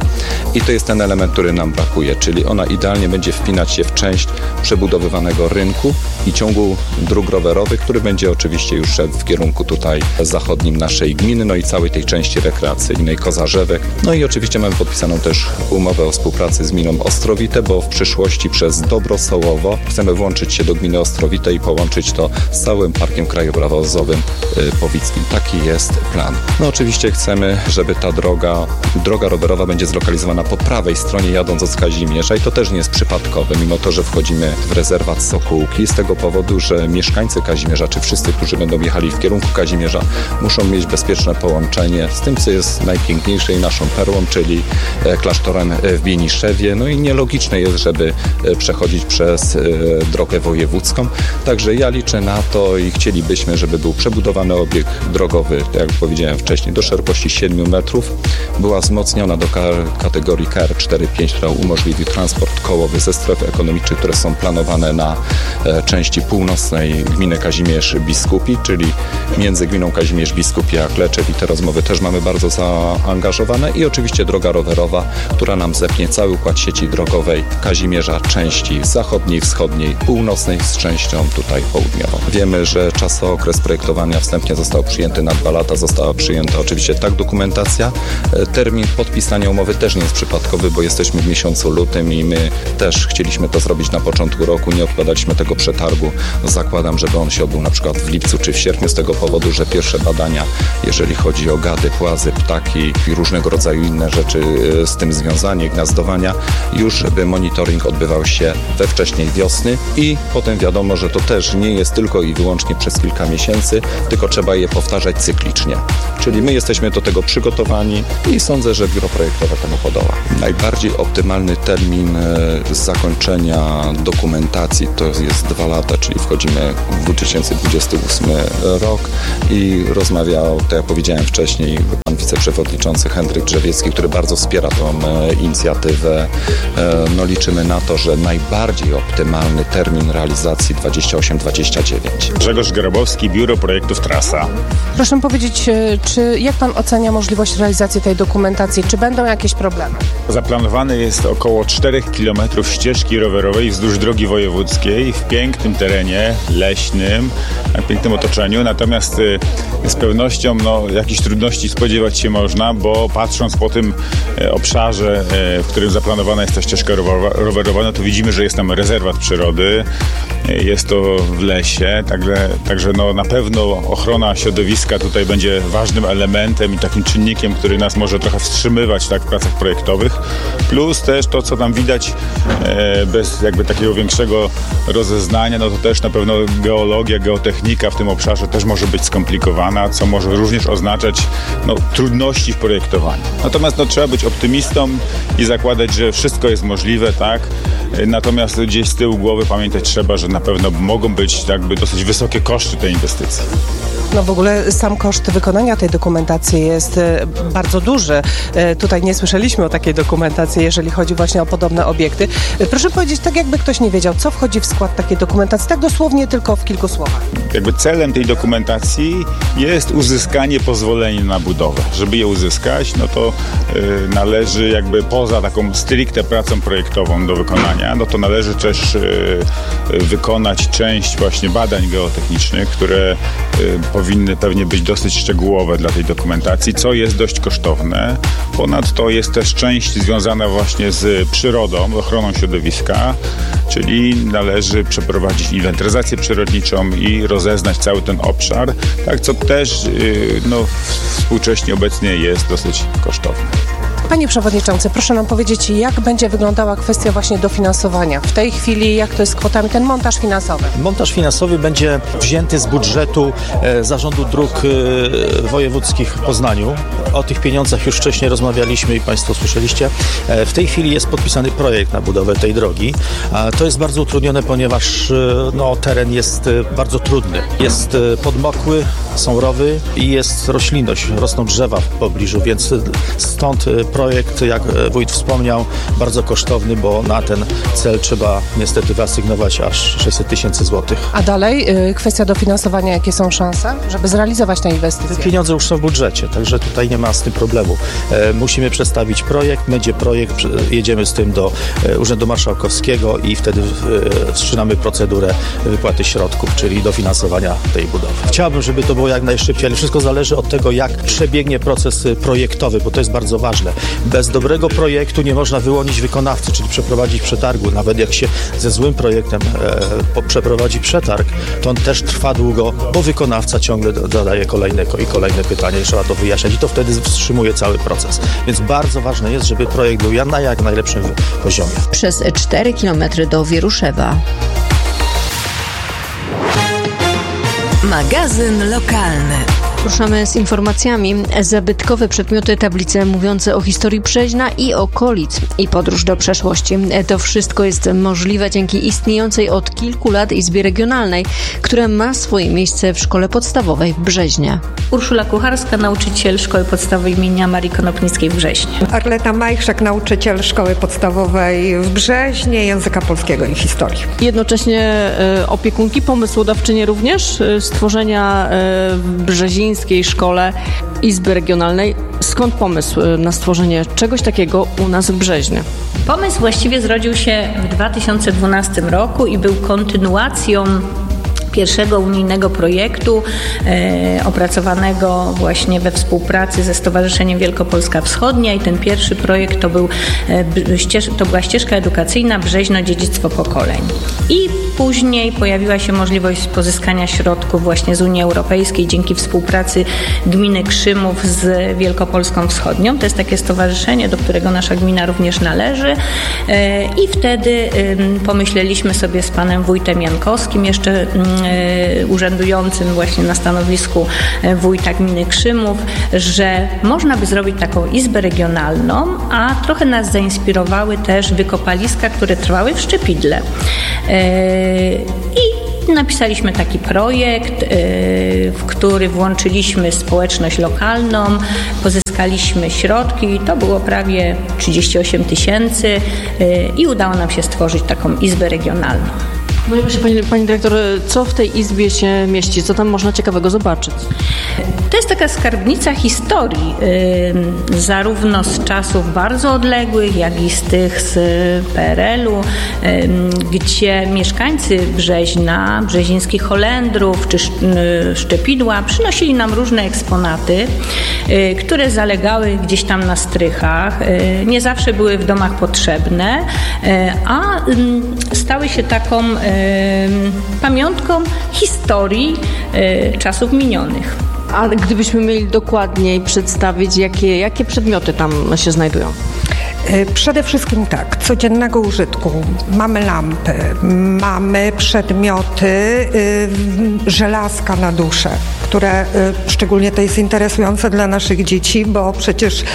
I to jest ten element, który nam brakuje, czyli ona idealnie będzie wpinać się w część przebudowywanego rynku i ciągu dróg rowerowych, który będzie oczywiście już szedł w kierunku tutaj zachodnim naszej gminy, no i całej tej części rekreacyjnej Kozarzewek. No i oczywiście mamy podpisaną też umowę o współpracy z gminą Ostrowite, bo w przyszłości przez Dobro Sołowo chcemy włączyć się do gminy Ostrowite i połączyć to z całym parkiem krajobrazowym powickim. Taki jest plan. No oczywiście chcemy, żeby ta droga rowerowa będzie zlokalizowana po prawej stronie jadąc od Kazimierza i to też nie jest przypadkowe, mimo to, że wchodzimy w rezerwat Sokółki, z tego powodu, że mieszkańcy Kazimierza, czy wszyscy, którzy będą jechali w kierunku Kazimierza, muszą mieć bezpieczne połączenie z tym, co jest najpiękniejsze i naszą perłą, czyli klasztorem w Bieniszewie. No i nielogiczne jest, żeby przechodzić przez drogę wojewódzką. Także ja liczę na to i chcielibyśmy, żeby był przebudowany obiekt drogowy, tak jak powiedziałem wcześniej, do szerokości 7 metrów. Była wzmocniona do kategorii KR4-5, która umożliwi transport kołowy ze stref ekonomicznych, które są planowane na części północnej gminy Kazimierz Biskupi, czyli między gminą Kazimierz Biskupi a Kleczew i te rozmowy też mamy bardzo zaangażowane i oczywiście droga rowerowa, która nam zepnie cały układ sieci drogowej Kazimierza, części zachodniej, wschodniej, północnej z częścią tutaj południową. Wiemy, że czasokres projektowania wstępnie został przyjęty na 2 lata, została przyjęta oczywiście tak dokumentacja. Termin podpisania umowy też nie jest przypadkowy, bo jesteśmy w miesiącu lutym i my też chcieliśmy to zrobić na początku roku, nie odkładaliśmy tego przetargu. Zakładam, żeby on się odbył na przykład w lipcu czy w sierpniu z tego powodu, że pierwsze badania, jeżeli chodzi o gady, płazy, ptaki i różnego rodzaju inne rzeczy z tym związane, gniazdowania, już żeby monitoring odbywał się we wcześniej wiosny i potem wiadomo, że to też nie jest tylko i wyłącznie przez kilka miesięcy, tylko trzeba je powtarzać cyklicznie. Czyli my jesteśmy do tego przygotowani i sądzę, że biuro projektowe temu podoła. Najbardziej optymalny termin zakończenia dokumentacji to jest 2 lata, czyli wchodzimy w 2028 rok i rozmawiał, tak jak powiedziałem wcześniej, pan wiceprzewodniczący Henryk Drzewiecki, który bardzo wspiera tą inicjatywę. No liczymy na to, że najbardziej optymalny termin realizacji 28-29. Grzegorz Grabowski, Biuro Projektów Trasa. Proszę powiedzieć, jak pan ocenia możliwość realizacji tej dokumentacji? Czy będą jakieś problemy? Zaplanowane jest około 4 km ścieżki rowerowej wzdłuż drogi wojewódzkiej w pięknym terenie leśnym, w pięknym otoczeniu. Natomiast z pewnością jakichś trudności spodziewać się można, bo patrząc po tym obszarze, w którym zaplanowana jest ta ścieżka rowerowa, no to widzimy, że jest tam rezerwat przyrody, jest to w lesie, także na pewno ochrona środowiska tutaj będzie ważnym elementem i takim czynnikiem, który nas może trochę wstrzymywać w pracach projektowych, plus też to, co tam widać bez jakby takiego większego rozeznania, no to też na pewno geologia, geotechnika w tym obszarze też może być skomplikowana, co może również oznaczać trudności w projektowaniu. Natomiast trzeba być optymistą i zakładać, że wszystko jest możliwe, tak? Natomiast gdzieś z tyłu głowy pamiętać trzeba, że na pewno mogą być dosyć wysokie koszty tej inwestycji. W ogóle sam koszt wykonania tej dokumentacji jest bardzo duży. Tutaj nie słyszeliśmy o takiej dokumentacji, jeżeli chodzi właśnie o podobne obiekty. Proszę powiedzieć, tak jakby ktoś nie wiedział, co wchodzi w skład takiej dokumentacji, tak dosłownie tylko w kilku słowach. Celem tej dokumentacji jest uzyskanie pozwolenia na budowę. Żeby je uzyskać, to należy poza taką stricte pracą projektową do wykonania, to należy też wykonać część właśnie badań geotechnicznych, które powinny pewnie być dosyć szczegółowe dla tej dokumentacji, co jest dość kosztowne. Ponadto jest też część związana właśnie z przyrodą, ochroną środowiska, czyli należy przeprowadzić inwentaryzację przyrodniczą i rozeznać cały ten obszar, co też współcześnie obecnie jest dosyć kosztowne. Panie Przewodniczący, proszę nam powiedzieć, jak będzie wyglądała kwestia właśnie dofinansowania? W tej chwili jak to jest z kwotami, ten montaż finansowy? Montaż finansowy będzie wzięty z budżetu Zarządu Dróg Wojewódzkich w Poznaniu. O tych pieniądzach już wcześniej rozmawialiśmy i Państwo słyszeliście. W tej chwili jest podpisany projekt na budowę tej drogi. To jest bardzo utrudnione, ponieważ teren jest bardzo trudny. Jest podmokły, są rowy i jest roślinność, rosną drzewa w pobliżu, więc stąd projekt, jak wójt wspomniał, bardzo kosztowny, bo na ten cel trzeba niestety wyasygnować aż 600 000 złotych. A dalej kwestia dofinansowania, jakie są szanse, żeby zrealizować tę inwestycję? Te pieniądze już są w budżecie, także tutaj nie ma z tym problemu. Musimy przedstawić projekt, będzie projekt, jedziemy z tym do Urzędu Marszałkowskiego i wtedy wszczynamy procedurę wypłaty środków, czyli dofinansowania tej budowy. Chciałbym, żeby to było jak najszybciej, ale wszystko zależy od tego, jak przebiegnie proces projektowy, bo to jest bardzo ważne. Bez dobrego projektu nie można wyłonić wykonawcy, czyli przeprowadzić przetargu. Nawet jak się ze złym projektem przeprowadzi przetarg, to on też trwa długo, bo wykonawca ciągle zadaje kolejne pytania i trzeba to wyjaśniać i to wtedy wstrzymuje cały proces. Więc bardzo ważne jest, żeby projekt był na jak najlepszym poziomie. Przez 4 km do Wieruszewa. Magazyn lokalny. Ruszamy z informacjami. Zabytkowe przedmioty, tablice mówiące o historii Brzeźna i okolic i podróż do przeszłości. To wszystko jest możliwe dzięki istniejącej od kilku lat Izbie Regionalnej, która ma swoje miejsce w Szkole Podstawowej w Brzeźnie. Urszula Kucharska, nauczyciel Szkoły Podstawowej imienia Marii Konopnickiej w Brzeźnie. Arleta Majchrzak, nauczyciel Szkoły Podstawowej w Brzeźnie, języka polskiego i historii. Jednocześnie opiekunki, pomysłodawczynie również stworzenia w brzezińskiej szkole Izby Regionalnej. Skąd pomysł na stworzenie czegoś takiego u nas w Brzeźnie? Pomysł właściwie zrodził się w 2012 roku i był kontynuacją pierwszego unijnego projektu opracowanego właśnie we współpracy ze Stowarzyszeniem Wielkopolska Wschodnia i ten pierwszy projekt to była ścieżka edukacyjna Brzeźno Dziedzictwo Pokoleń. I później pojawiła się możliwość pozyskania środków właśnie z Unii Europejskiej dzięki współpracy gminy Krzymów z Wielkopolską Wschodnią. To jest takie stowarzyszenie, do którego nasza gmina również należy i wtedy pomyśleliśmy sobie z panem wójtem Jankowskim, jeszcze urzędującym właśnie na stanowisku wójta gminy Krzymów, że można by zrobić taką izbę regionalną, a trochę nas zainspirowały też wykopaliska, które trwały w Szczepidle. I napisaliśmy taki projekt, w który włączyliśmy społeczność lokalną, pozyskaliśmy środki, to było prawie 38 000 i udało nam się stworzyć taką izbę regionalną. No i właśnie, pani dyrektor, co w tej izbie się mieści? Co tam można ciekawego zobaczyć? To jest taka skarbnica historii, zarówno z czasów bardzo odległych, jak i z tych z PRL-u, gdzie mieszkańcy Brzeźna, brzezińskich Holendrów czy Szczepidła przynosili nam różne eksponaty, które zalegały gdzieś tam na strychach. Nie zawsze były w domach potrzebne, a stały się taką pamiątką historii czasów minionych. A gdybyśmy mieli dokładniej przedstawić, jakie przedmioty tam się znajdują? Przede wszystkim tak, codziennego użytku. Mamy lampy, mamy przedmioty, żelazka na duszę, które szczególnie to jest interesujące dla naszych dzieci, bo przecież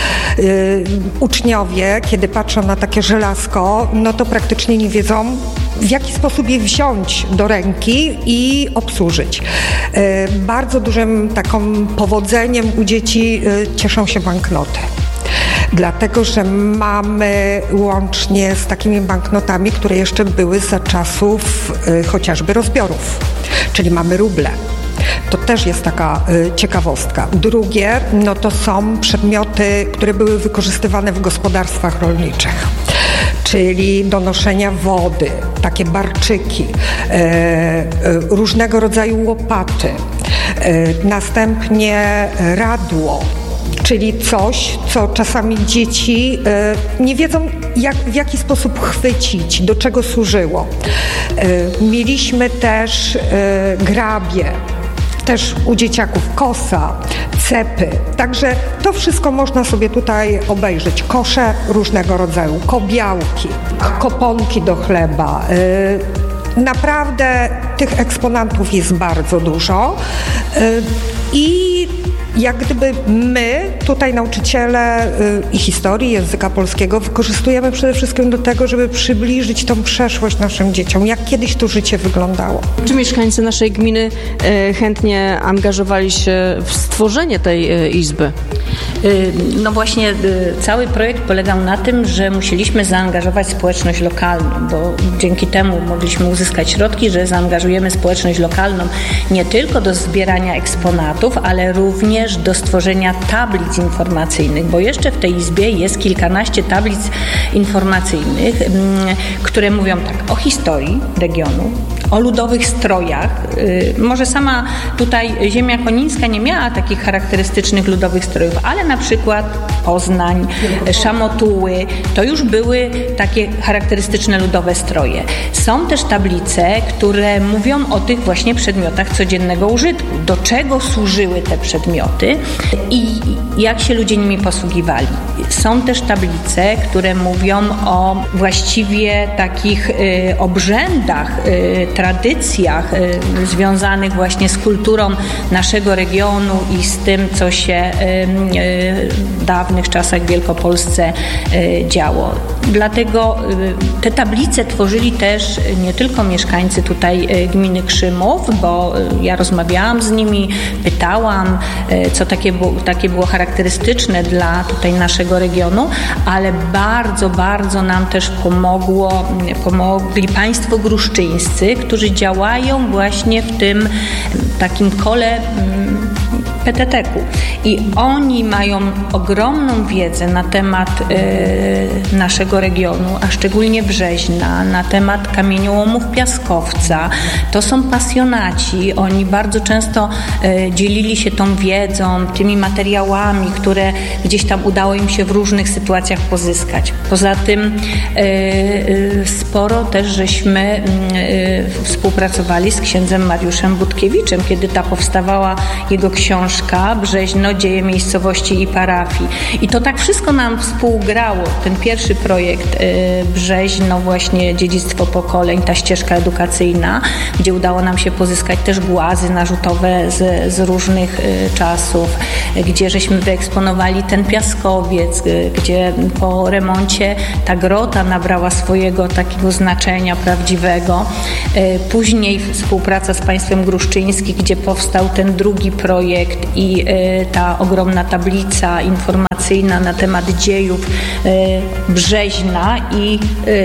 uczniowie, kiedy patrzą na takie żelazko, no to praktycznie nie wiedzą, w jaki sposób je wziąć do ręki i obsłużyć. Bardzo dużym takim powodzeniem u dzieci cieszą się banknoty. Dlatego, że mamy łącznie z takimi banknotami, które jeszcze były za czasów chociażby rozbiorów, czyli mamy ruble. To też jest taka ciekawostka. Drugie, no to są przedmioty, które były wykorzystywane w gospodarstwach rolniczych, czyli do noszenia wody, takie barczyki, różnego rodzaju łopaty, następnie radło, czyli coś, co czasami dzieci nie wiedzą, w jaki sposób chwycić, do czego służyło. Mieliśmy też grabie, też u dzieciaków kosa, cepy. Także to wszystko można sobie tutaj obejrzeć. Kosze różnego rodzaju, kobiałki, koponki do chleba. Naprawdę tych eksponatów jest bardzo dużo i jak gdyby my, tutaj nauczyciele i historii języka polskiego, wykorzystujemy przede wszystkim do tego, żeby przybliżyć tą przeszłość naszym dzieciom, jak kiedyś to życie wyglądało. Czy mieszkańcy naszej gminy chętnie angażowali się w stworzenie tej izby? No właśnie cały projekt polegał na tym, że musieliśmy zaangażować społeczność lokalną, bo dzięki temu mogliśmy uzyskać środki, że zaangażujemy społeczność lokalną nie tylko do zbierania eksponatów, ale również do stworzenia tablic informacyjnych, bo jeszcze w tej izbie jest kilkanaście tablic informacyjnych, które mówią tak o historii regionu, o ludowych strojach. Może sama tutaj ziemia konińska nie miała takich charakterystycznych ludowych strojów, ale na przykład Poznań, Szamotuły, to już były takie charakterystyczne ludowe stroje. Są też tablice, które mówią o tych właśnie przedmiotach codziennego użytku, do czego służyły te przedmioty i jak się ludzie nimi posługiwali. Są też tablice, które mówią o właściwie takich obrzędach, tradycjach związanych właśnie z kulturą naszego regionu i z tym, co się w dawnych czasach w Wielkopolsce działo. Dlatego te tablice tworzyli też nie tylko mieszkańcy tutaj gminy Krzymów, bo ja rozmawiałam z nimi, pytałam, co takie było charakterystyczne dla tutaj naszego regionu, ale bardzo, bardzo nam też pomogli państwo gruszczyńscy, którzy działają właśnie w tym takim kole PTT-ku. I oni mają ogromną wiedzę na temat naszego regionu, a szczególnie Brzeźna, na temat kamieniołomów Piaskowca. To są pasjonaci. Oni bardzo często dzielili się tą wiedzą, tymi materiałami, które gdzieś tam udało im się w różnych sytuacjach pozyskać. Poza tym sporo też żeśmy współpracowali z księdzem Mariuszem Budkiewiczem, kiedy ta powstawała jego książka Brzeźno, dzieje miejscowości i parafii. I to tak wszystko nam współgrało. Ten pierwszy projekt Brzeźno, właśnie dziedzictwo pokoleń, ta ścieżka edukacyjna, gdzie udało nam się pozyskać też głazy narzutowe z różnych czasów, gdzie żeśmy wyeksponowali ten piaskowiec, gdzie po remoncie ta grota nabrała swojego takiego znaczenia prawdziwego. Później współpraca z państwem gruszczyńskim, gdzie powstał ten drugi projekt i ta ogromna tablica informacyjna na temat dziejów Brzeźna i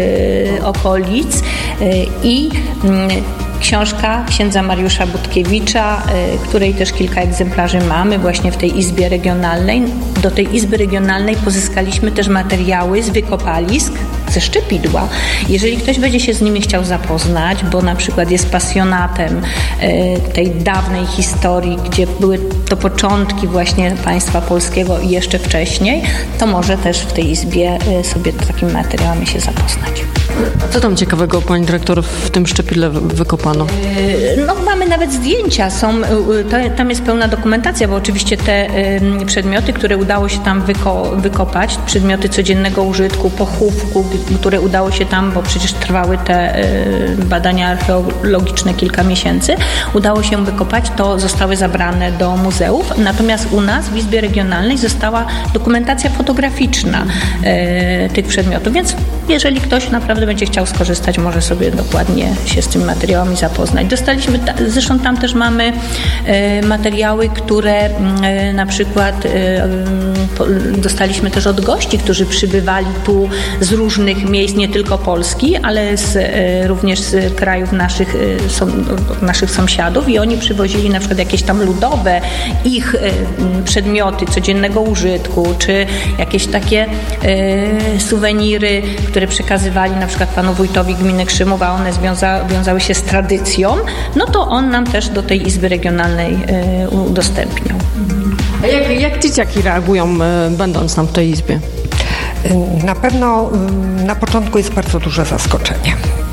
okolic i książka księdza Mariusza Budkiewicza, której też kilka egzemplarzy mamy właśnie w tej Izbie Regionalnej. Do tej Izby Regionalnej pozyskaliśmy też materiały z wykopalisk, ze Szczepidła. Jeżeli ktoś będzie się z nimi chciał zapoznać, bo na przykład jest pasjonatem tej dawnej historii, gdzie były to początki właśnie państwa polskiego i jeszcze wcześniej, to może też w tej Izbie sobie z takimi materiałami się zapoznać. Co tam ciekawego, pani dyrektor, w tym Szczepidle wykopano? No, mamy nawet zdjęcia, tam jest pełna dokumentacja, bo oczywiście te przedmioty, które udało się tam wykopać, przedmioty codziennego użytku, pochówku, które udało się tam, bo przecież trwały te badania archeologiczne kilka miesięcy, udało się wykopać, to zostały zabrane do muzeów. Natomiast u nas w Izbie Regionalnej została dokumentacja fotograficzna tych przedmiotów, więc jeżeli ktoś naprawdę będzie chciał skorzystać, może sobie dokładnie się z tymi materiałami zapoznać. Zresztą tam też mamy materiały, które na przykład dostaliśmy też od gości, którzy przybywali tu z różnych miejsc, nie tylko Polski, ale również z krajów naszych sąsiadów i oni przywozili na przykład jakieś tam ludowe ich przedmioty codziennego użytku, czy jakieś takie suweniry, które przekazywali na przykład panu wójtowi gminy Krzymów, a one wiązały się z tradycją, no to on nam też do tej Izby Regionalnej udostępniał. A jak dzieciaki reagują, będąc tam w tej izbie? Na pewno na początku jest bardzo duże zaskoczenie.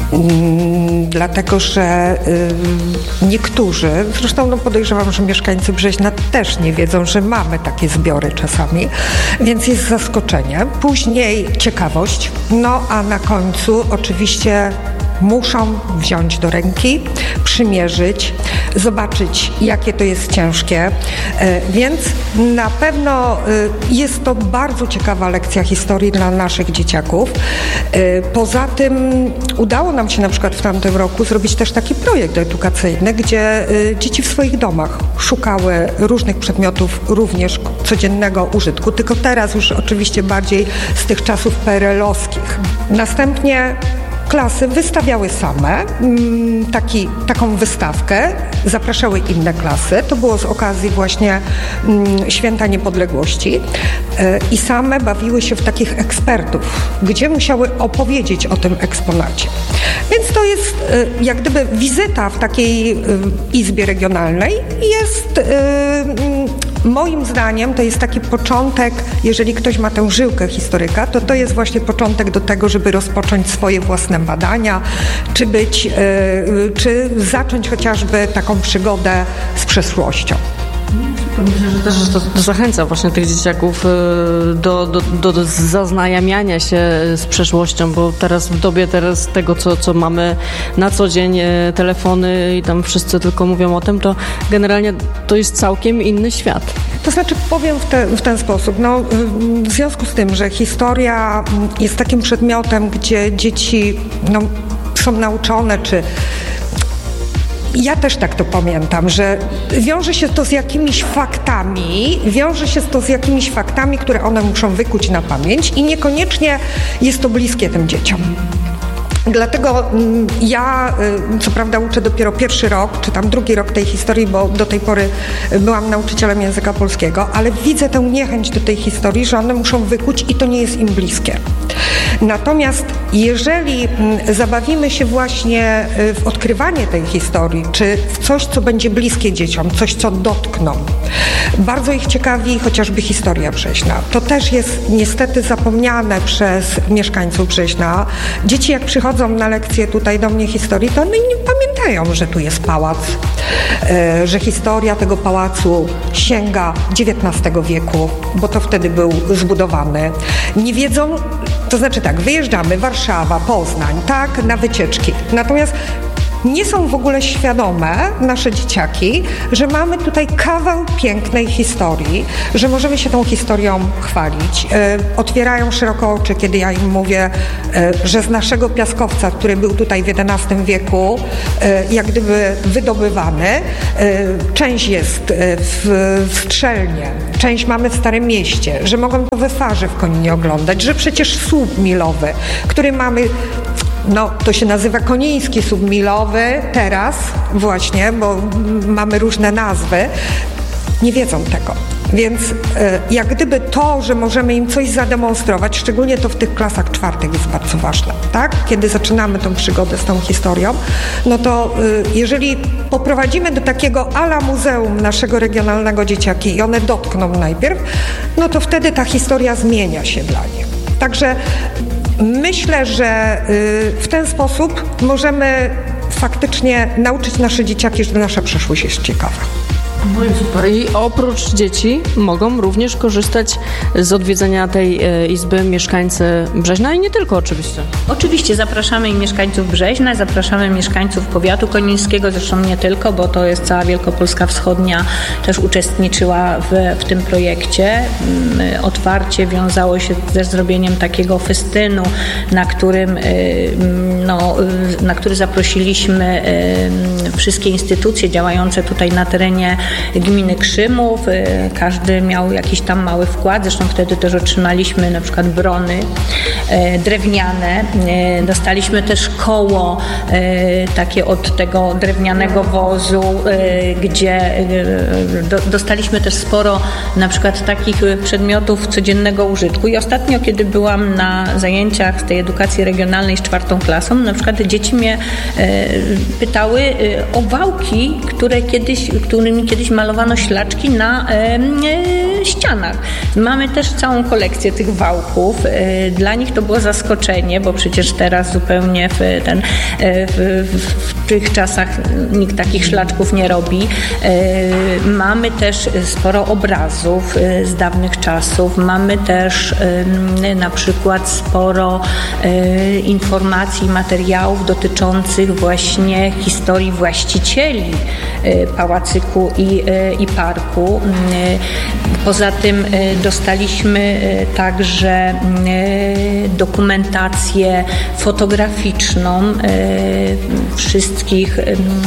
Dlatego, że niektórzy, zresztą podejrzewam, że mieszkańcy Brzeźna też nie wiedzą, że mamy takie zbiory czasami, więc jest zaskoczenie. Później ciekawość, a na końcu oczywiście muszą wziąć do ręki, przymierzyć, zobaczyć, jakie to jest ciężkie, więc na pewno jest to bardzo ciekawa lekcja historii dla naszych dzieciaków. Poza tym udało nam się na przykład w tamtym roku zrobić też taki projekt edukacyjny, gdzie dzieci w swoich domach szukały różnych przedmiotów również codziennego użytku, tylko teraz już oczywiście bardziej z tych czasów PRL-owskich. Następnie klasy wystawiały same taką wystawkę, zapraszały inne klasy. To było z okazji właśnie Święta Niepodległości i same bawiły się w takich ekspertów, gdzie musiały opowiedzieć o tym eksponacie. Więc to jest jak gdyby wizyta w takiej izbie regionalnej jest moim zdaniem to jest taki początek, jeżeli ktoś ma tę żyłkę historyka, to jest właśnie początek do tego, żeby rozpocząć swoje własne badania, czy zacząć chociażby taką przygodę z przeszłością. Myślę, że też to zachęca właśnie tych dzieciaków do zaznajamiania się z przeszłością, bo teraz w dobie tego, co mamy na co dzień, telefony i tam wszyscy tylko mówią o tym, to generalnie to jest całkiem inny świat. To znaczy powiem w ten sposób, w związku z tym, że historia jest takim przedmiotem, gdzie dzieci są nauczone, czy ja też tak to pamiętam, że wiąże się to z jakimiś faktami, które one muszą wykuć na pamięć i niekoniecznie jest to bliskie tym dzieciom. Dlatego ja, co prawda, uczę dopiero pierwszy rok, czy tam drugi rok tej historii, bo do tej pory byłam nauczycielem języka polskiego, ale widzę tę niechęć do tej historii, że one muszą wykuć i to nie jest im bliskie. Natomiast jeżeli zabawimy się właśnie w odkrywanie tej historii, czy w coś, co będzie bliskie dzieciom, coś, co dotkną, bardzo ich ciekawi chociażby historia Brzeźna. To też jest niestety zapomniane przez mieszkańców Brzeźna. Dzieci jak przychodzą na lekcje tutaj do mnie historii, to one nie pamiętają, że tu jest pałac, że historia tego pałacu sięga XIX wieku, bo to wtedy był zbudowany. Nie wiedzą, to znaczy tak, wyjeżdżamy, Warszawa, Poznań, tak, na wycieczki. Natomiast nie są w ogóle świadome, nasze dzieciaki, że mamy tutaj kawał pięknej historii, że możemy się tą historią chwalić. Otwierają szeroko oczy, kiedy ja im mówię, że z naszego piaskowca, który był tutaj w XI wieku, jak gdyby wydobywany, część jest w Strzelnie, część mamy w Starym Mieście, że mogą to we Farze w Koninie oglądać, że przecież słup milowy, który mamy, to się nazywa Koniński Słup Milowy teraz właśnie, bo mamy różne nazwy, nie wiedzą tego. Więc jak gdyby to, że możemy im coś zademonstrować, szczególnie to w tych klasach czwartych jest bardzo ważne, tak? Kiedy zaczynamy tą przygodę z tą historią, to jeżeli poprowadzimy do takiego ala muzeum naszego regionalnego dzieciaki i one dotkną najpierw, to wtedy ta historia zmienia się dla nich. Także myślę, że w ten sposób możemy faktycznie nauczyć nasze dzieciaki, że nasza przyszłość jest ciekawa. No i super. I oprócz dzieci mogą również korzystać z odwiedzenia tej izby mieszkańcy Brzeźna i nie tylko oczywiście. Oczywiście zapraszamy i mieszkańców Brzeźna, zapraszamy mieszkańców powiatu konińskiego, zresztą nie tylko, bo to jest cała Wielkopolska Wschodnia też uczestniczyła w tym projekcie. Otwarcie wiązało się ze zrobieniem takiego festynu, na który zaprosiliśmy wszystkie instytucje działające tutaj na terenie gminy Krzymów. Każdy miał jakiś tam mały wkład. Zresztą wtedy też otrzymaliśmy na przykład brony drewniane. Dostaliśmy też koło takie od tego drewnianego wozu, gdzie dostaliśmy też sporo na przykład takich przedmiotów codziennego użytku. I ostatnio, kiedy byłam na zajęciach z tej edukacji regionalnej z 4. klasą, na przykład dzieci mnie pytały o wałki, którymi kiedyś kiedyś malowano ślaczki na ścianach. Mamy też całą kolekcję tych wałków. Dla nich to było zaskoczenie, bo przecież teraz zupełnie w tych czasach nikt takich szlaczków nie robi. Mamy też sporo obrazów z dawnych czasów. Mamy też na przykład sporo informacji, materiałów dotyczących właśnie historii właścicieli pałacyku i parku. Poza tym dostaliśmy także dokumentację fotograficzną wszystkich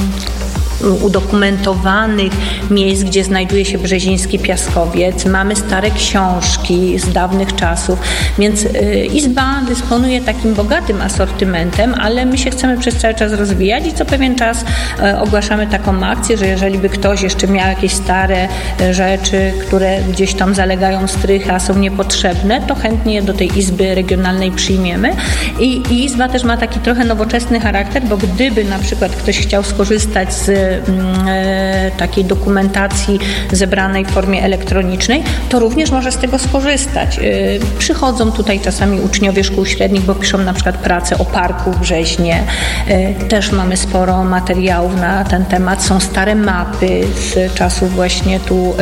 udokumentowanych miejsc, gdzie znajduje się Brzeziński Piaskowiec. Mamy stare książki z dawnych czasów, więc Izba dysponuje takim bogatym asortymentem, ale my się chcemy przez cały czas rozwijać i co pewien czas ogłaszamy taką akcję, że jeżeli by ktoś jeszcze miał jakieś stare rzeczy, które gdzieś tam zalegają strychy, a są niepotrzebne, to chętnie je do tej Izby Regionalnej przyjmiemy. I Izba też ma taki trochę nowoczesny charakter, bo gdyby na przykład ktoś chciał skorzystać z takiej dokumentacji zebranej w formie elektronicznej, to również może z tego skorzystać. Przychodzą tutaj czasami uczniowie szkół średnich, bo piszą na przykład pracę o parku w Brzeźnie. Też mamy sporo materiałów na ten temat. Są stare mapy z czasów właśnie tu,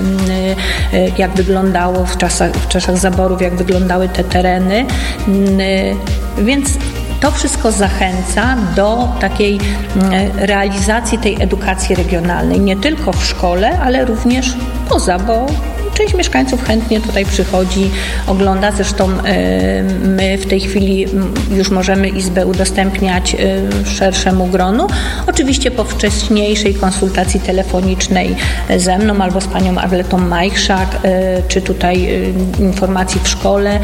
jak wyglądało w czasach zaborów, jak wyglądały te tereny. Więc to wszystko zachęca do takiej realizacji tej edukacji regionalnej, nie tylko w szkole, ale również poza, bo część mieszkańców chętnie tutaj przychodzi, ogląda. Zresztą my w tej chwili już możemy Izbę udostępniać szerszemu gronu. Oczywiście po wcześniejszej konsultacji telefonicznej ze mną albo z panią Arletą Majchrzak, czy tutaj informacji w szkole.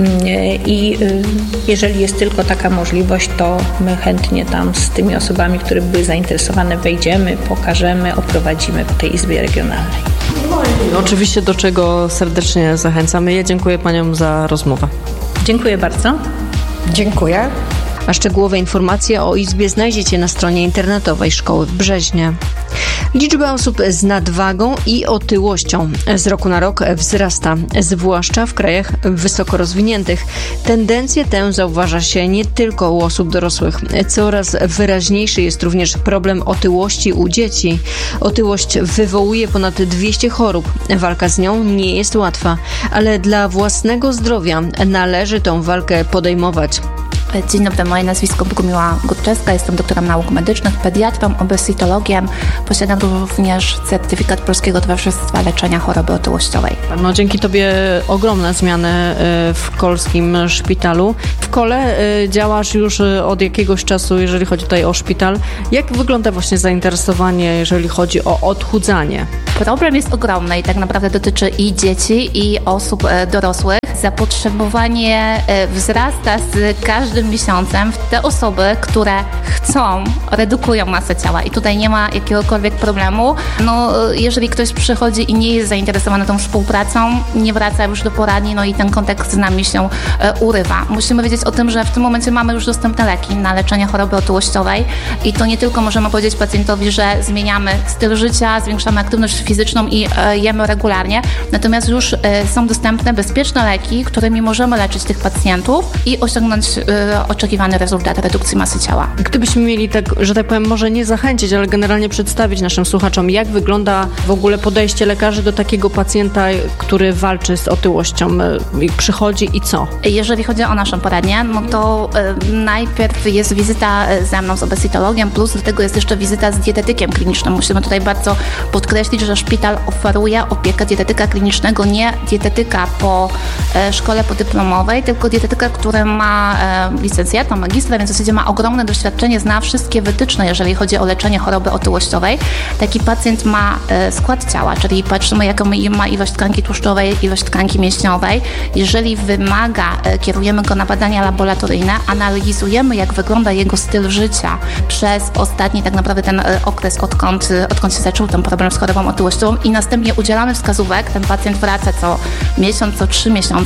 I jeżeli jest tylko taka możliwość, to my chętnie tam z tymi osobami, które były zainteresowane, wejdziemy, pokażemy, oprowadzimy po tej Izbie Regionalnej. Oczywiście, do czego serdecznie zachęcamy. Ja dziękuję paniom za rozmowę. Dziękuję bardzo. Dziękuję. A szczegółowe informacje o Izbie znajdziecie na stronie internetowej Szkoły w Brzeźnie. Liczba osób z nadwagą i otyłością z roku na rok wzrasta, zwłaszcza w krajach wysoko rozwiniętych. Tendencję tę zauważa się nie tylko u osób dorosłych. Coraz wyraźniejszy jest również problem otyłości u dzieci. Otyłość wywołuje ponad 200 chorób. Walka z nią nie jest łatwa, ale dla własnego zdrowia należy tą walkę podejmować. Dzień dobry, moje nazwisko Bogumiła Górczewska, jestem doktorem nauk medycznych, pediatrą, obesitologiem. Posiadam również certyfikat Polskiego Towarzystwa Leczenia Choroby Otyłościowej. No, dzięki tobie ogromne zmiany w kolskim szpitalu. W Kole działasz już od jakiegoś czasu, jeżeli chodzi tutaj o szpital. Jak wygląda właśnie zainteresowanie, jeżeli chodzi o odchudzanie? Problem jest ogromny i tak naprawdę dotyczy i dzieci, i osób dorosłych. Zapotrzebowanie wzrasta z każdym miesiącem. Te osoby, które chcą, redukują masę ciała i tutaj nie ma jakiegokolwiek problemu. No, jeżeli ktoś przychodzi i nie jest zainteresowany tą współpracą, nie wraca już do poradni, no i ten kontakt z nami się urywa. Musimy wiedzieć o tym, że w tym momencie mamy już dostępne leki na leczenie choroby otyłościowej i to nie tylko możemy powiedzieć pacjentowi, że zmieniamy styl życia, zwiększamy aktywność fizyczną i jemy regularnie, natomiast już są dostępne bezpieczne leki, którymi możemy leczyć tych pacjentów i osiągnąć oczekiwany rezultat redukcji masy ciała. Gdybyśmy mieli tak, że tak powiem, może nie zachęcić, ale generalnie przedstawić naszym słuchaczom, jak wygląda w ogóle podejście lekarzy do takiego pacjenta, który walczy z otyłością, przychodzi i co? Jeżeli chodzi o naszą poradnię, no to najpierw jest wizyta ze mną z obesitologiem, plus do tego jest jeszcze wizyta z dietetykiem klinicznym. Musimy tutaj bardzo podkreślić, że szpital oferuje opiekę dietetyka klinicznego, nie dietetyka po szkole podyplomowej, tylko dietetyka, który ma licencjata, magistra, więc w zasadzie ma ogromne doświadczenie, zna wszystkie wytyczne, jeżeli chodzi o leczenie choroby otyłościowej. Taki pacjent ma skład ciała, czyli patrzymy, jaką ma ilość tkanki tłuszczowej, ilość tkanki mięśniowej. Jeżeli wymaga, kierujemy go na badania laboratoryjne, analizujemy, jak wygląda jego styl życia przez ostatni tak naprawdę ten okres, odkąd się zaczął ten problem z chorobą otyłościową i następnie udzielamy wskazówek. Ten pacjent wraca co miesiąc, co 3 miesiące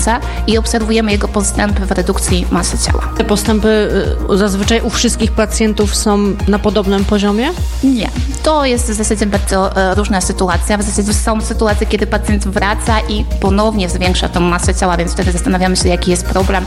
miesiące i obserwujemy jego postępy w redukcji masy ciała. Te postępy zazwyczaj u wszystkich pacjentów są na podobnym poziomie? Nie. To jest w zasadzie bardzo różna sytuacja. W zasadzie są sytuacje, kiedy pacjent wraca i ponownie zwiększa tą masę ciała, więc wtedy zastanawiamy się, jaki jest problem,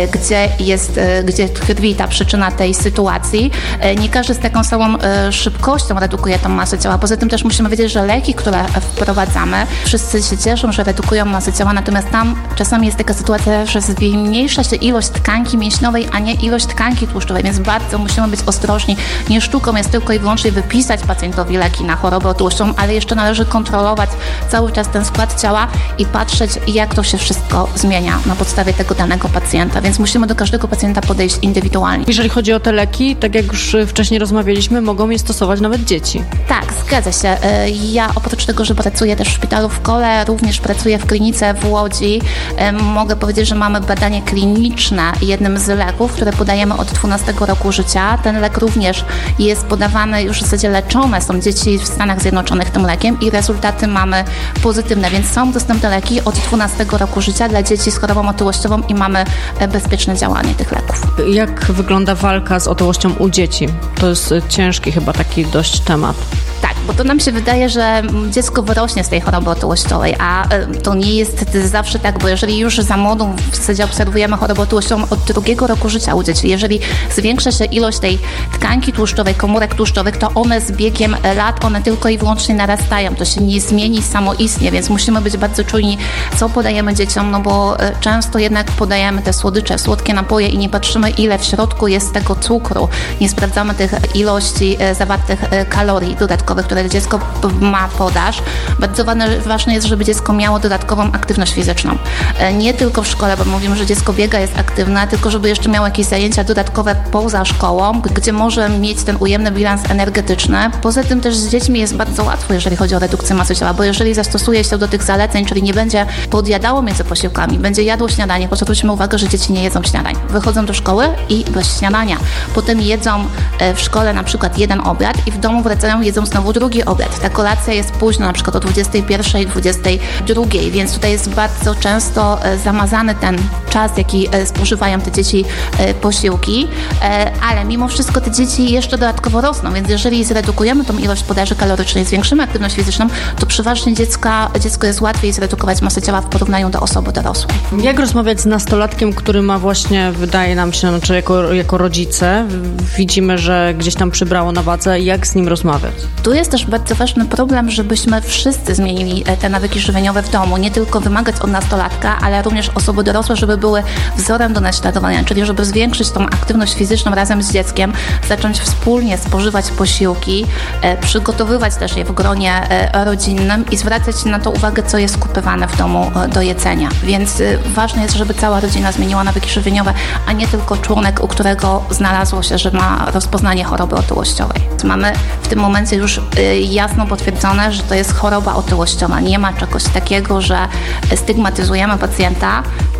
gdzie tkwi ta przyczyna tej sytuacji. Nie każdy z taką samą szybkością redukuje tą masę ciała. Poza tym też musimy wiedzieć, że leki, które wprowadzamy, wszyscy się cieszą, że redukują masę ciała, natomiast tam czasami jest taka sytuacja, że zmniejsza się ilość tkanki mięśniowej, a nie ilość tkanki tłuszczowej, więc bardzo musimy być ostrożni. Nie sztuką jest tylko i wyłącznie wypisać pacjentowi leki na chorobę tłuszczową, ale jeszcze należy kontrolować cały czas ten skład ciała i patrzeć, jak to się wszystko zmienia na podstawie tego danego pacjenta, więc musimy do każdego pacjenta podejść indywidualnie. Jeżeli chodzi o te leki, tak jak już wcześniej rozmawialiśmy, mogą je stosować nawet dzieci. Tak, zgadza się. Ja oprócz tego, że pracuję też w szpitalu w Kole, również pracuję w klinice w Łodzi. Mogę powiedzieć, że mamy badanie kliniczne jednym z leków, które podajemy od 12 roku życia. Ten lek również jest podawany, już w zasadzie leczone są dzieci w Stanach Zjednoczonych tym lekiem i rezultaty mamy pozytywne, więc są dostępne leki od 12 roku życia dla dzieci z chorobą otyłościową i mamy bezpieczne działanie tych leków. Jak wygląda walka z otyłością u dzieci? To jest ciężki chyba taki dość temat. Tak, bo to nam się wydaje, że dziecko wyrośnie z tej choroby otyłościowej, a to nie jest zawsze tak, bo jeżeli już za młodą w zasadzie obserwujemy chorobę otyłościową od 2 roku życia u dzieci, jeżeli zwiększa się ilość tej tkanki tłuszczowej, komórek tłuszczowych, to one z biegiem lat, one tylko i wyłącznie narastają, to się nie zmieni samoistnie, więc musimy być bardzo czujni, co podajemy dzieciom, no bo często jednak podajemy te słodycze, słodkie napoje i nie patrzymy, ile w środku jest tego cukru, nie sprawdzamy tych ilości zawartych kalorii dodatkowych, które dziecko ma podaż. Bardzo ważne jest, żeby dziecko miało dodatkową aktywność fizyczną. Nie tylko w szkole, bo mówimy, że dziecko biega, jest aktywne, tylko żeby jeszcze miało jakieś zajęcia dodatkowe poza szkołą, gdzie może mieć ten ujemny bilans energetyczny. Poza tym też z dziećmi jest bardzo łatwo, jeżeli chodzi o redukcję masy ciała, bo jeżeli zastosuje się do tych zaleceń, czyli nie będzie podjadało między posiłkami, będzie jadło śniadanie, bo zwróćmy uwagę, że dzieci nie jedzą śniadań. Wychodzą do szkoły i bez śniadania. Potem jedzą w szkole na przykład jeden obiad i w domu wracają, jedzą znowu drugi obiad. Ta kolacja jest późno, na przykład o 21, 22, więc tutaj jest bardzo często zamazany ten czas, jaki spożywają te dzieci posiłki, ale mimo wszystko te dzieci jeszcze dodatkowo rosną, więc jeżeli zredukujemy tą ilość podaży kalorycznej, zwiększymy aktywność fizyczną, to przeważnie dziecko jest łatwiej zredukować masę ciała w porównaniu do osoby dorosłej. Jak rozmawiać z nastolatkiem, który ma właśnie, wydaje nam się, znaczy jako rodzice, widzimy, że gdzieś tam przybrało na wadze, jak z nim rozmawiać? Tu jest też bardzo ważny problem, żebyśmy wszyscy zmienili te nawyki żywieniowe w domu. Nie tylko wymagać od nastolatka, ale również osoby dorosłe, żeby były wzorem do naśladowania, czyli żeby zwiększyć tą aktywność fizyczną razem z dzieckiem, zacząć wspólnie spożywać posiłki, przygotowywać też je w gronie rodzinnym i zwracać na to uwagę, co jest kupywane w domu do jedzenia. Więc ważne jest, żeby cała rodzina zmieniła nawyki żywieniowe, a nie tylko członek, u którego znalazło się, że ma rozpoznanie choroby otyłościowej. Mamy w tym momencie już jasno potwierdzone, że to jest choroba otyłościowa. Nie ma czegoś takiego, że stygmatyzujemy pacjenta